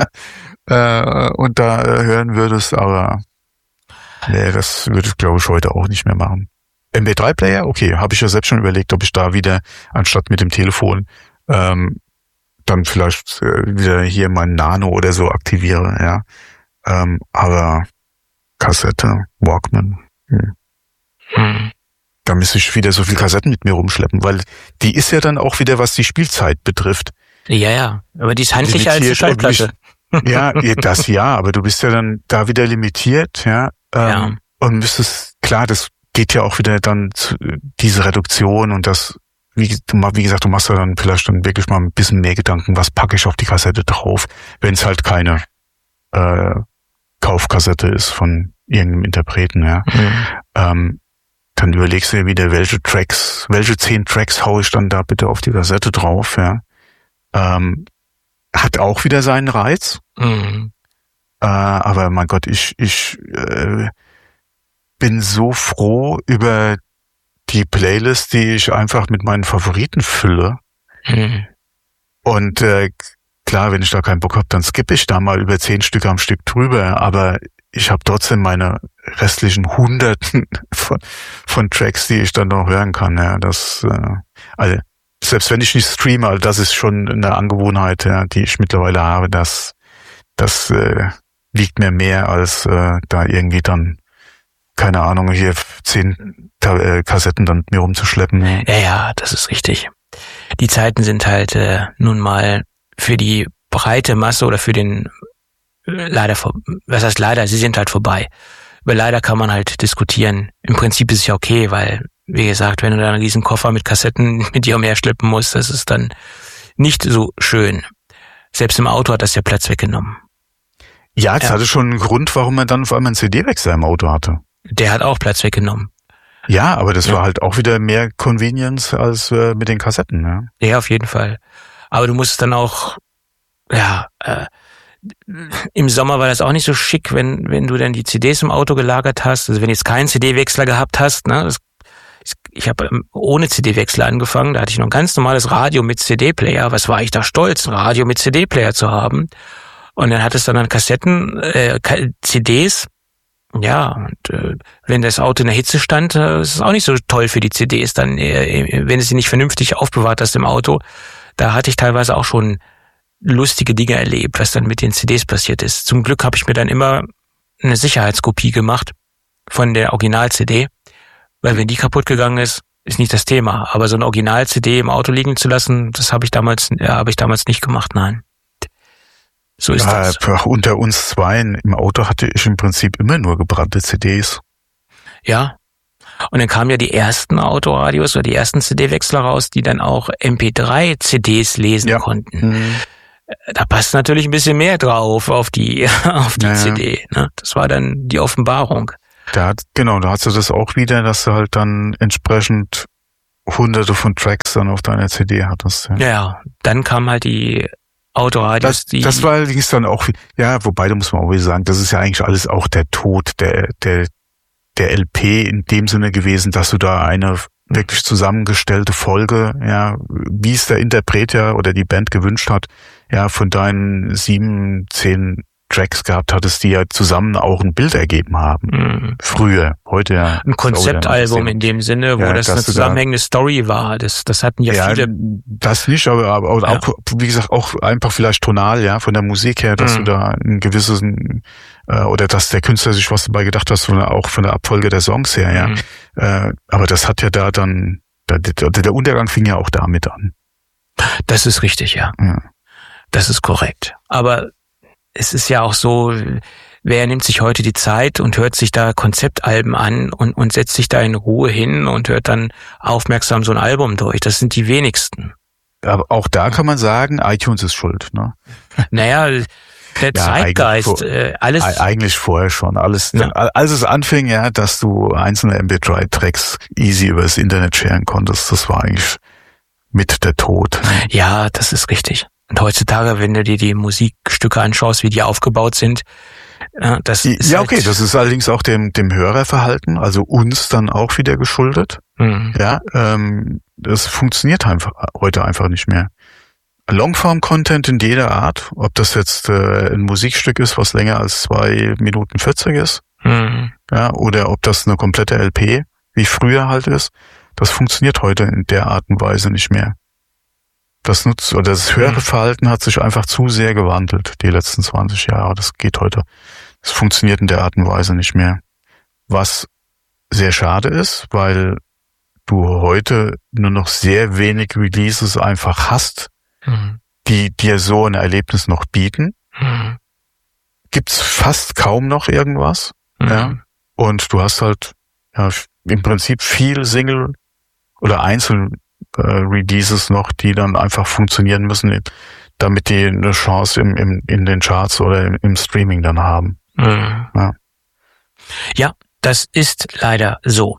äh, und da äh, hören würdest, aber nee, das würde ich glaube ich heute auch nicht mehr machen. M P drei Player, okay, habe ich ja selbst schon überlegt, ob ich da wieder, anstatt mit dem Telefon, ähm, dann vielleicht äh, wieder hier mein Nano oder so aktiviere, ja. Ähm, aber Kassette, Walkman, hm. Hm. Da müsste ich wieder so viel Kassetten mit mir rumschleppen, weil die ist ja dann auch wieder, was die Spielzeit betrifft. Ja, ja, aber die ist handlicher als die Schallplatte. Ja, das ja, aber du bist ja dann da wieder limitiert, ja. Ähm, ja. Und müsstest, klar, das geht ja auch wieder dann zu diese Reduktion und das, wie, wie gesagt, du machst ja dann vielleicht dann wirklich mal ein bisschen mehr Gedanken, was packe ich auf die Kassette drauf, wenn es halt keine äh, Kaufkassette ist von irgendeinem Interpreten, ja. Mhm. Ähm, dann überlegst du dir wieder, welche Tracks, welche zehn Tracks hau ich dann da bitte auf die Kassette drauf, ja. Ähm, hat auch wieder seinen Reiz. Mhm. Äh, aber mein Gott, ich, ich äh, bin so froh über die Playlist, die ich einfach mit meinen Favoriten fülle. Mhm. Und äh, klar, wenn ich da keinen Bock habe, dann skippe ich da mal über zehn Stück am Stück drüber. Aber ich habe trotzdem meine restlichen Hunderten von, von Tracks, die ich dann noch hören kann. Ja, das, äh, also selbst wenn ich nicht streame, also das ist schon eine Angewohnheit, ja, die ich mittlerweile habe. Das, das äh, liegt mir mehr als äh, da irgendwie dann, keine Ahnung, hier zehn äh, Kassetten dann mit mir rumzuschleppen. Ja, ja, das ist richtig. Die Zeiten sind halt äh, nun mal für die breite Masse oder für den äh, leider, vor, was heißt leider, sie sind halt vorbei. Über leider kann man halt diskutieren. Im Prinzip ist es ja okay, weil, wie gesagt, wenn du da einen riesen Koffer mit Kassetten mit dir umherschleppen musst, das ist dann nicht so schön. Selbst im Auto hat das ja Platz weggenommen. Ja, das ja. hatte schon einen Grund, warum er dann vor allem einen C D-Wechsler im Auto hatte. Der hat auch Platz weggenommen. Ja, aber das ja. war halt auch wieder mehr Convenience als äh, mit den Kassetten, ne? Ja, auf jeden Fall. Aber du musst dann auch, ja, äh, im Sommer war das auch nicht so schick, wenn wenn du dann die C Ds im Auto gelagert hast. Also wenn du jetzt keinen C D-Wechsler gehabt hast, ne? Das, ich habe ohne C D-Wechsler angefangen. Da hatte ich noch ein ganz normales Radio mit C D-Player. Was war ich da stolz, ein Radio mit C D-Player zu haben? Und dann hattest du dann Kassetten, äh, C Ds. Ja, und äh, wenn das Auto in der Hitze stand, äh, ist es auch nicht so toll für die C Ds. Dann, äh, wenn du sie nicht vernünftig aufbewahrt hast im Auto, da hatte ich teilweise auch schon lustige Dinge erlebt, was dann mit den C Ds passiert ist. Zum Glück habe ich mir dann immer eine Sicherheitskopie gemacht von der Original-C D, weil wenn die kaputt gegangen ist, ist nicht das Thema. Aber so eine Original-C D im Auto liegen zu lassen, das habe ich damals, ja, habe ich damals nicht gemacht, nein. So ist ja, das. Unter uns Zweien im Auto hatte ich im Prinzip immer nur gebrannte C Ds. Ja. Und dann kamen ja die ersten Autoradios oder die ersten C D-Wechsler raus, die dann auch M P drei C Ds lesen ja. konnten. Mhm. Da passt natürlich ein bisschen mehr drauf auf die auf die ja, C D. Ne? Das war dann die Offenbarung. Da hat, genau, da hast du das auch wieder, dass du halt dann entsprechend hunderte von Tracks dann auf deiner C D hattest. Ja, ja, dann kam halt die Autoradios. Das, die das war allerdings dann auch, ja, wobei, da muss man auch wieder sagen, das ist ja eigentlich alles auch der Tod der der der L P in dem Sinne gewesen, dass du da eine wirklich zusammengestellte Folge, ja, wie es der Interpret ja oder die Band gewünscht hat, ja, von deinen sieben, zehn Tracks gehabt hattest, die ja zusammen auch ein Bild ergeben haben. Mhm. Früher, heute ja. Ein Konzeptalbum in dem Sinne, wo ja, das eine zusammenhängende da, Story war. Das, das hatten ja, ja viele. Das nicht, aber, aber auch, ja. wie gesagt, auch einfach vielleicht tonal, ja, von der Musik her, dass mhm. du da ein gewisses, äh, oder dass der Künstler sich was dabei gedacht hat, von der, auch von der Abfolge der Songs her, ja. Mhm. Äh, aber das hat ja da dann, der, der Untergang fing ja auch damit an. Das ist richtig, ja. ja. Das ist korrekt. Aber es ist ja auch so, wer nimmt sich heute die Zeit und hört sich da Konzeptalben an und, und setzt sich da in Ruhe hin und hört dann aufmerksam so ein Album durch. Das sind die wenigsten. Aber auch da kann man sagen, iTunes ist schuld, ne? Naja, der ja, Zeitgeist, vor, äh, alles. Eigentlich vorher schon. Alles, ja. Als es anfing, ja, dass du einzelne M P drei Tracks easy übers Internet sharen konntest, das war eigentlich mit der Tod. Ja, das ist richtig. Und heutzutage, wenn du dir die Musikstücke anschaust, wie die aufgebaut sind, das ist ja okay, halt das ist allerdings auch dem dem Hörerverhalten, also uns dann auch wieder geschuldet. Mhm. Ja, ähm, das funktioniert einfach heute einfach nicht mehr. Longform-Content in jeder Art, ob das jetzt äh, ein Musikstück ist, was länger als zwei Minuten vierzig ist, mhm. ja, oder ob das eine komplette L P, wie früher halt ist, das funktioniert heute in der Art und Weise nicht mehr. Das nutzt, oder das Hörverhalten hat sich einfach zu sehr gewandelt, die letzten zwanzig Jahre. Das geht heute. Das funktioniert in der Art und Weise nicht mehr. Was sehr schade ist, weil du heute nur noch sehr wenig Releases einfach hast, mhm. die dir so ein Erlebnis noch bieten. Mhm. Gibt's fast kaum noch irgendwas. Mhm. Ja. Und du hast halt, ja, im Prinzip viel Single oder Einzel Releases noch, die dann einfach funktionieren müssen, damit die eine Chance im, im, in den Charts oder im, im Streaming dann haben. Mhm. Ja. ja, das ist leider so.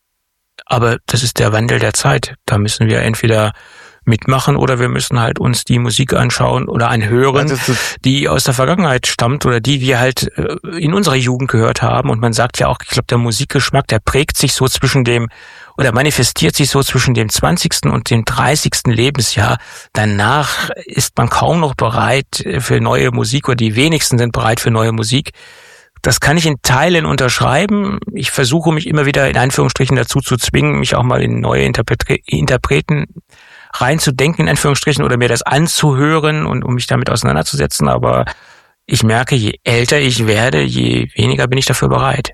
Aber das ist der Wandel der Zeit. Da müssen wir entweder mitmachen oder wir müssen halt uns die Musik anschauen oder anhören, also die aus der Vergangenheit stammt oder die wir halt in unserer Jugend gehört haben. Und man sagt ja auch, ich glaube, der Musikgeschmack, der prägt sich so zwischen dem oder manifestiert sich so zwischen dem zwanzigsten und dem dreißigsten Lebensjahr. Danach ist man kaum noch bereit für neue Musik oder die wenigsten sind bereit für neue Musik. Das kann ich in Teilen unterschreiben. Ich versuche mich immer wieder in Anführungsstrichen dazu zu zwingen, mich auch mal in neue Interpre- Interpreten reinzudenken, in Anführungsstrichen, oder mir das anzuhören und um mich damit auseinanderzusetzen. Aber ich merke, je älter ich werde, je weniger bin ich dafür bereit.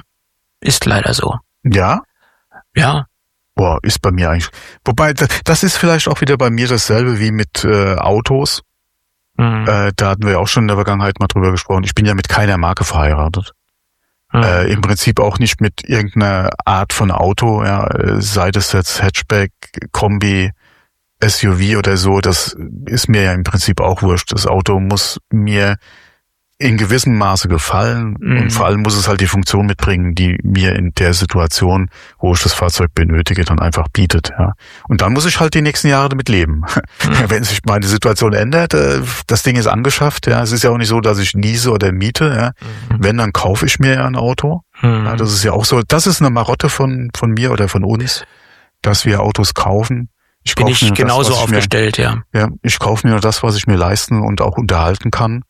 Ist leider so. Ja? Ja. Boah, ist bei mir eigentlich. Wobei, das ist vielleicht auch wieder bei mir dasselbe wie mit äh, Autos. Mhm. Äh, da hatten wir auch schon in der Vergangenheit mal drüber gesprochen. Ich bin ja mit keiner Marke verheiratet. Mhm. Äh, im Prinzip auch nicht mit irgendeiner Art von Auto, ja, sei das jetzt Hatchback, Kombi, S U V oder so, das ist mir ja im Prinzip auch wurscht. Das Auto muss mir in gewissem Maße gefallen mhm. und vor allem muss es halt die Funktion mitbringen, die mir in der Situation, wo ich das Fahrzeug benötige, dann einfach bietet. Ja. Und dann muss ich halt die nächsten Jahre damit leben. Mhm. Wenn sich meine Situation ändert, das Ding ist angeschafft. Ja, es ist ja auch nicht so, dass ich lease oder miete. Ja. Mhm. Wenn, dann kaufe ich mir ja ein Auto. Mhm. Ja, das ist ja auch so. Das ist eine Marotte von von mir oder von uns, dass wir Autos kaufen. Ich Bin ich genauso das, aufgestellt, mir, ja. Ja, ich kaufe mir nur das, was ich mir leisten und auch unterhalten kann.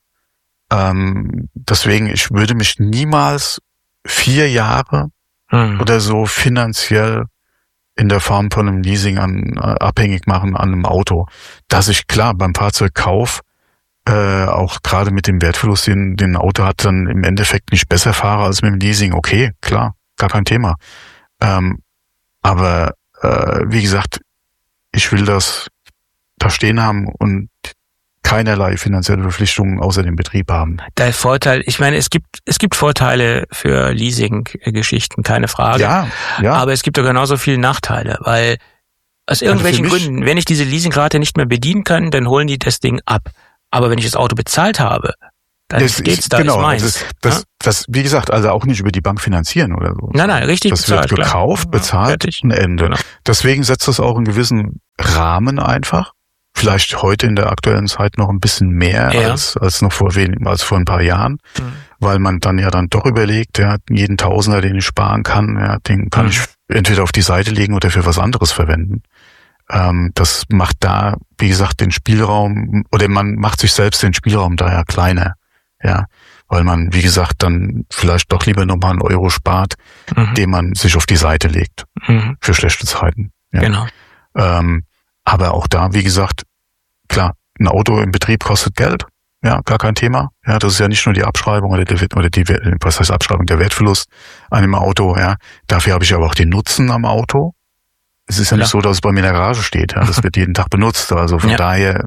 Ähm, deswegen, ich würde mich niemals vier Jahre hm. oder so finanziell in der Form von einem Leasing an, äh, abhängig machen an einem Auto. Dass ich, klar, beim Fahrzeugkauf äh, auch gerade mit dem Wertverlust, den, den ein Auto hat, dann im Endeffekt nicht besser fahre als mit dem Leasing. Okay, klar, gar kein Thema. Ähm, aber äh, wie gesagt, ich will das da stehen haben und keinerlei finanzielle Verpflichtungen außer dem Betrieb haben. Der Vorteil, ich meine, es gibt es gibt Vorteile für Leasing-Geschichten, keine Frage. Ja, ja. Aber es gibt auch genauso viele Nachteile, weil aus irgendwelchen also mich, Gründen, wenn ich diese Leasingrate nicht mehr bedienen kann, dann holen die das Ding ab. Aber wenn ich das Auto bezahlt habe, dann das geht's ist, da, genau, ist meins. Das, das, ja? das, wie gesagt, also auch nicht über die Bank finanzieren oder so. Nein, nein, richtig das bezahlt. Das wird gekauft, klar. bezahlt, ja, ein Ende. Genau. Deswegen setzt das auch einen gewissen Rahmen einfach. Vielleicht heute in der aktuellen Zeit noch ein bisschen mehr ja. als, als noch vor wenig, als vor ein paar Jahren. Mhm. Weil man dann ja dann doch überlegt, ja, jeden Tausender, den ich sparen kann, ja, den kann mhm. ich entweder auf die Seite legen oder für was anderes verwenden. Ähm, das macht da, wie gesagt, den Spielraum, oder man macht sich selbst den Spielraum daher kleiner, ja, weil man, wie gesagt, dann vielleicht doch lieber nochmal einen Euro spart, mhm. den man sich auf die Seite legt, mhm. für schlechte Zeiten. Ja. Genau. Ähm, aber auch da, wie gesagt, klar, ein Auto im Betrieb kostet Geld, ja, gar kein Thema. Ja, das ist ja nicht nur die Abschreibung oder die, oder die, was heißt Abschreibung, der Wertverlust an dem Auto, ja. Dafür habe ich aber auch den Nutzen am Auto. Es ist ja, ja. nicht so, dass es bei mir in der Garage steht. Ja, das wird jeden Tag benutzt. Also von ja. daher,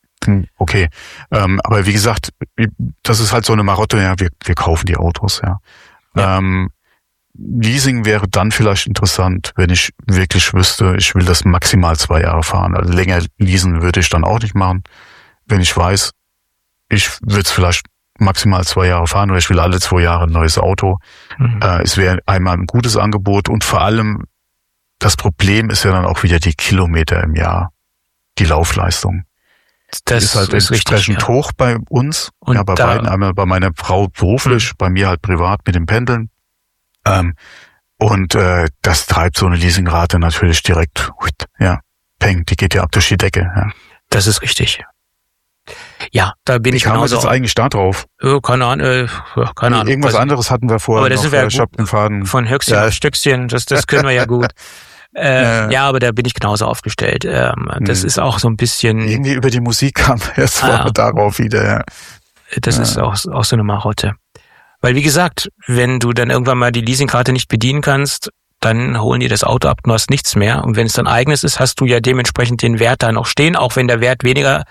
okay. Ähm, aber wie gesagt, das ist halt so eine Marotte. Ja, wir, wir kaufen die Autos. Ja. ja. Ähm, Leasing wäre dann vielleicht interessant, wenn ich wirklich wüsste, ich will das maximal zwei Jahre fahren. Also länger leasen würde ich dann auch nicht machen. Wenn ich weiß, ich würde es vielleicht maximal zwei Jahre fahren oder ich will alle zwei Jahre ein neues Auto. Mhm. Äh, es wäre einmal ein gutes Angebot und vor allem das Problem ist ja dann auch wieder die Kilometer im Jahr, die Laufleistung. Das ist halt ist entsprechend richtig, ja. hoch bei uns, und ja, bei beiden, einmal bei meiner Frau beruflich, mhm. bei mir halt privat mit dem Pendeln. Ähm, und äh, das treibt so eine Leasingrate natürlich direkt, ja, peng, die geht ja ab durch die Decke. Ja. Das ist richtig. Ja, da bin Wie ich kam genauso. jetzt eigentlich da drauf? Oh, keine Ahnung, äh, keine Ahnung. Irgendwas anderes hatten wir vorher. Aber das noch, sind wir ich hab den Faden. Von Höchstchen ja. auf Stückchen, das, das können wir ja gut. Äh, ja. ja, aber da bin ich genauso aufgestellt. Ähm, das hm. ist auch so ein bisschen... Irgendwie über die Musik kam jetzt ah, ja. darauf wieder. Ja. Das ja. ist auch, auch so eine Marotte. Weil wie gesagt, wenn du dann irgendwann mal die Leasingrate nicht bedienen kannst, dann holen die das Auto ab, du hast nichts mehr. Und wenn es dein eigenes ist, hast du ja dementsprechend den Wert da noch stehen, auch wenn der Wert weniger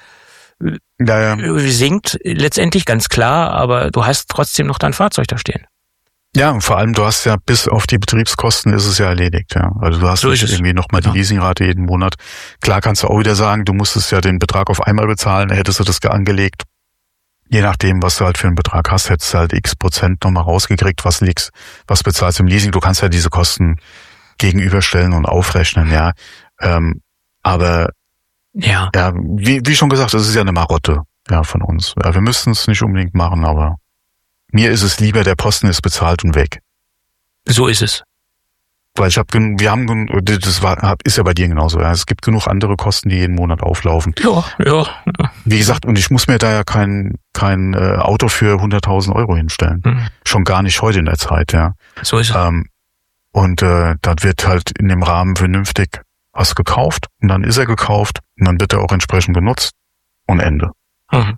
ja, ja. sinkt, letztendlich ganz klar, aber du hast trotzdem noch dein Fahrzeug da stehen. Ja, und vor allem, du hast ja bis auf die Betriebskosten ist es ja erledigt, ja. Also du hast so nicht irgendwie nochmal die Leasingrate jeden Monat. Klar kannst du auch wieder sagen, du musstest ja den Betrag auf einmal bezahlen, hättest du das angelegt. Je nachdem, was du halt für einen Betrag hast, hättest du halt x Prozent nochmal rausgekriegt, was liegst, was bezahlst du im Leasing. Du kannst ja diese Kosten gegenüberstellen und aufrechnen, ja. Ähm, aber ja, ja wie, wie schon gesagt, das ist ja eine Marotte, ja, von uns. Ja, wir müssten es nicht unbedingt machen, aber mir ist es lieber, der Posten ist bezahlt und weg. So ist es. Weil ich habe, wir haben, das war, ist ja bei dir genauso. Ja. Es gibt genug andere Kosten, die jeden Monat auflaufen. Ja, ja. Wie gesagt, und ich muss mir da ja kein kein äh, Auto für hunderttausend Euro hinstellen. Mhm. Schon gar nicht heute in der Zeit, ja. So ist es. Ähm, und äh, da wird halt in dem Rahmen vernünftig was gekauft und dann ist er gekauft und dann wird er auch entsprechend genutzt und Ende. Mhm.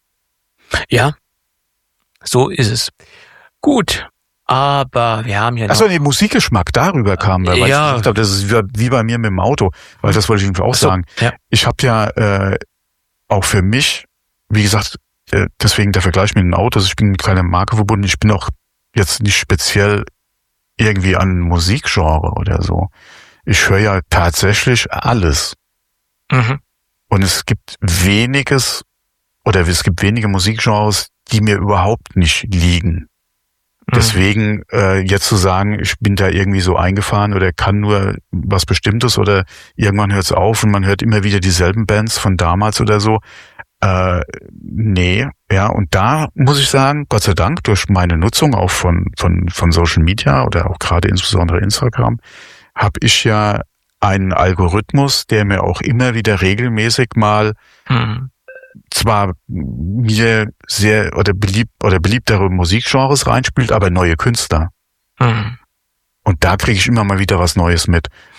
Ja, so ist es. Gut. Aber wir haben ja noch... Achso, den Musikgeschmack, darüber kam wir. Weil ja. Ich glaube, das ist wie bei mir mit dem Auto, weil das wollte ich irgendwie auch so, sagen. Ja. Ich habe ja äh, auch für mich, wie gesagt, äh, deswegen der Vergleich mit den Autos, ich bin mit keiner Marke verbunden, ich bin auch jetzt nicht speziell irgendwie an Musikgenre oder so. Ich höre ja tatsächlich alles. Mhm. Und es gibt weniges, oder es gibt wenige Musikgenres, die mir überhaupt nicht liegen. Deswegen äh, jetzt zu sagen, ich bin da irgendwie so eingefahren oder kann nur was Bestimmtes oder irgendwann hört es auf und man hört immer wieder dieselben Bands von damals oder so. Äh, nee, ja, und da muss ich sagen, Gott sei Dank, durch meine Nutzung auch von von von Social Media oder auch gerade insbesondere Instagram, habe ich ja einen Algorithmus, der mir auch immer wieder regelmäßig mal mhm. zwar mir sehr oder beliebt oder beliebtere Musikgenres reinspielt, aber neue Künstler. Mhm. Und da kriege ich immer mal wieder was Neues mit.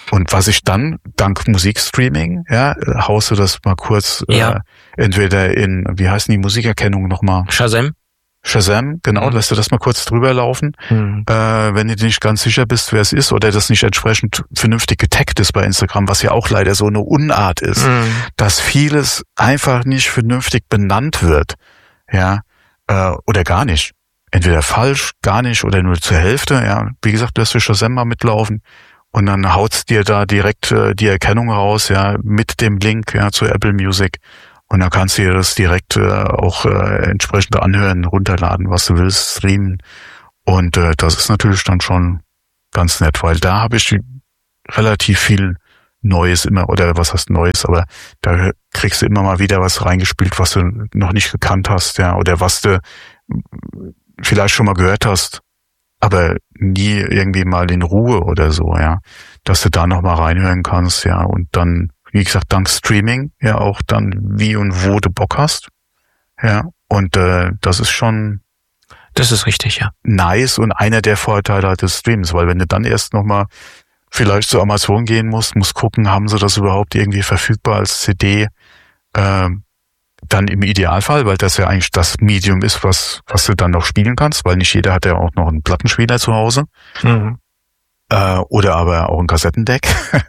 Und was ich dann, dank Musikstreaming, ja, haust du das mal kurz, ja. äh, entweder in, wie heißen die Musikerkennung nochmal? Shazam. Shazam, genau, mhm. lässt du das mal kurz drüber laufen, mhm. äh, wenn du dir nicht ganz sicher bist, wer es ist oder das nicht entsprechend vernünftig getaggt ist bei Instagram, was ja auch leider so eine Unart ist, mhm. dass vieles einfach nicht vernünftig benannt wird, ja, äh, oder gar nicht. Entweder falsch, gar nicht oder nur zur Hälfte, ja. Wie gesagt, lässt du Shazam mal mitlaufen und dann haut's dir da direkt äh, die Erkennung raus, ja, mit dem Link, ja, zu Apple Music. Und dann kannst du dir das direkt äh, auch äh, entsprechend anhören, runterladen, was du willst, streamen. Und äh, das ist natürlich dann schon ganz nett, weil da habe ich relativ viel Neues immer, oder was heißt Neues, aber da kriegst du immer mal wieder was reingespielt, was du noch nicht gekannt hast, ja, oder was du vielleicht schon mal gehört hast, aber nie irgendwie mal in Ruhe oder so, ja, dass du da noch mal reinhören kannst, ja, und dann, wie gesagt, dank Streaming, ja, auch dann wie und wo du Bock hast, ja, und äh, das ist schon, das ist richtig, ja, nice und einer der Vorteile halt des Streams, weil wenn du dann erst noch mal vielleicht zu Amazon gehen musst, musst gucken, haben sie das überhaupt irgendwie verfügbar als C D, äh, dann im Idealfall, weil das ja eigentlich das Medium ist, was was du dann noch spielen kannst, weil nicht jeder hat ja auch noch einen Plattenspieler zu Hause, mhm. äh, oder aber auch ein Kassettendeck,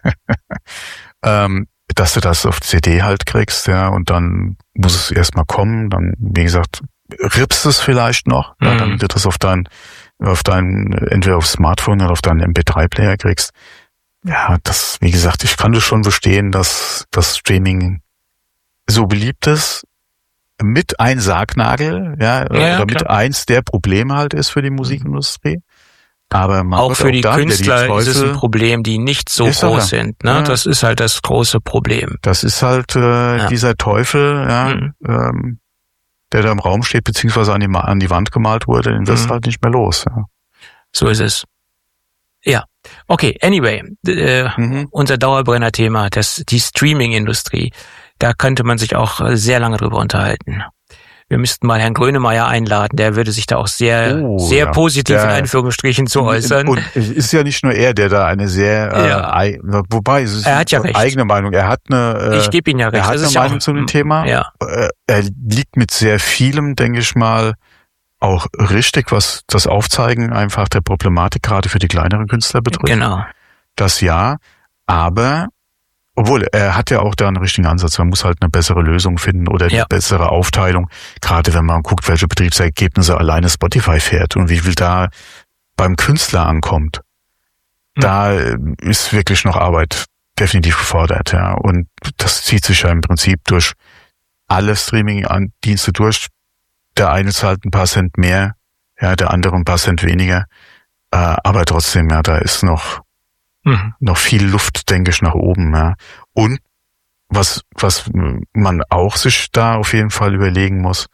ähm, dass du das auf C D halt kriegst, ja, und dann muss es erstmal kommen, dann, wie gesagt, rippst es vielleicht noch, mhm. ja, damit du das auf dein, auf dein, entweder auf Smartphone oder auf deinen M P drei Player kriegst. Ja, das, wie gesagt, ich kann das schon verstehen, dass das Streaming so beliebt ist, mit ein Sargnagel, ja, ja oder ja, mit klar. eins der Probleme halt ist für die Musikindustrie. Aber man auch für auch die da, Künstler die ist es ein Problem, die nicht so groß er. sind. Ne? Ja. Das ist halt das große Problem. Das ist halt äh, ja. dieser Teufel, ja, mhm. ähm, der da im Raum steht, beziehungsweise an die, an die Wand gemalt wurde, den wirst mhm. halt nicht mehr los. Ja. So ist es. Ja, okay, anyway, äh, mhm. unser Dauerbrenner-Thema, das die Streaming-Industrie. Da könnte man sich auch sehr lange drüber unterhalten. Wir müssten mal Herrn Grönemeyer einladen, der würde sich da auch sehr oh, sehr ja. positiv der, in Anführungsstrichen zu äußern. Und es ist ja nicht nur er, der da eine sehr, ja. äh, wobei, es ist er hat ja eine recht. eigene Meinung. Er hat eine, äh, ich gebe ihm ja recht. Er hat das eine ist Meinung ja auch, zu dem Thema. Ja. Er liegt mit sehr vielem, denke ich mal, auch richtig, was das Aufzeigen einfach der Problematik gerade für die kleineren Künstler betrifft. Genau. Das ja, aber obwohl, er hat ja auch da einen richtigen Ansatz. Man muss halt eine bessere Lösung finden oder eine ja. bessere Aufteilung. Gerade wenn man guckt, welche Betriebsergebnisse alleine Spotify fährt und wie viel da beim Künstler ankommt. Mhm. Da ist wirklich noch Arbeit definitiv gefordert, ja. Und das zieht sich ja im Prinzip durch alle Streaming-Dienste durch. Der eine zahlt ein paar Cent mehr, ja, der andere ein paar Cent weniger. Aber trotzdem, ja, da ist noch Mhm. noch viel Luft, denke ich, nach oben, ja. Und was, was man auch sich da auf jeden Fall überlegen muss,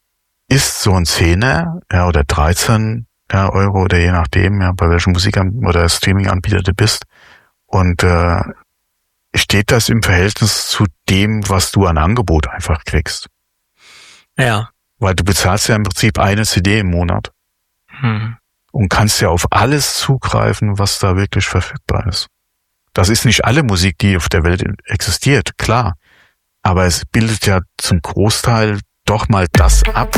ist so ein Zehner, ja, oder dreizehn ja, Euro oder je nachdem, ja, bei welchem Musik- oder Streaming-Anbieter du bist. Und, äh, steht das im Verhältnis zu dem, was du an Angebot einfach kriegst? Ja. Weil du bezahlst ja im Prinzip eine C D im Monat. Mhm. Und kannst ja auf alles zugreifen, was da wirklich verfügbar ist. Das ist nicht alle Musik, die auf der Welt existiert, klar. Aber es bildet ja zum Großteil doch mal das ab,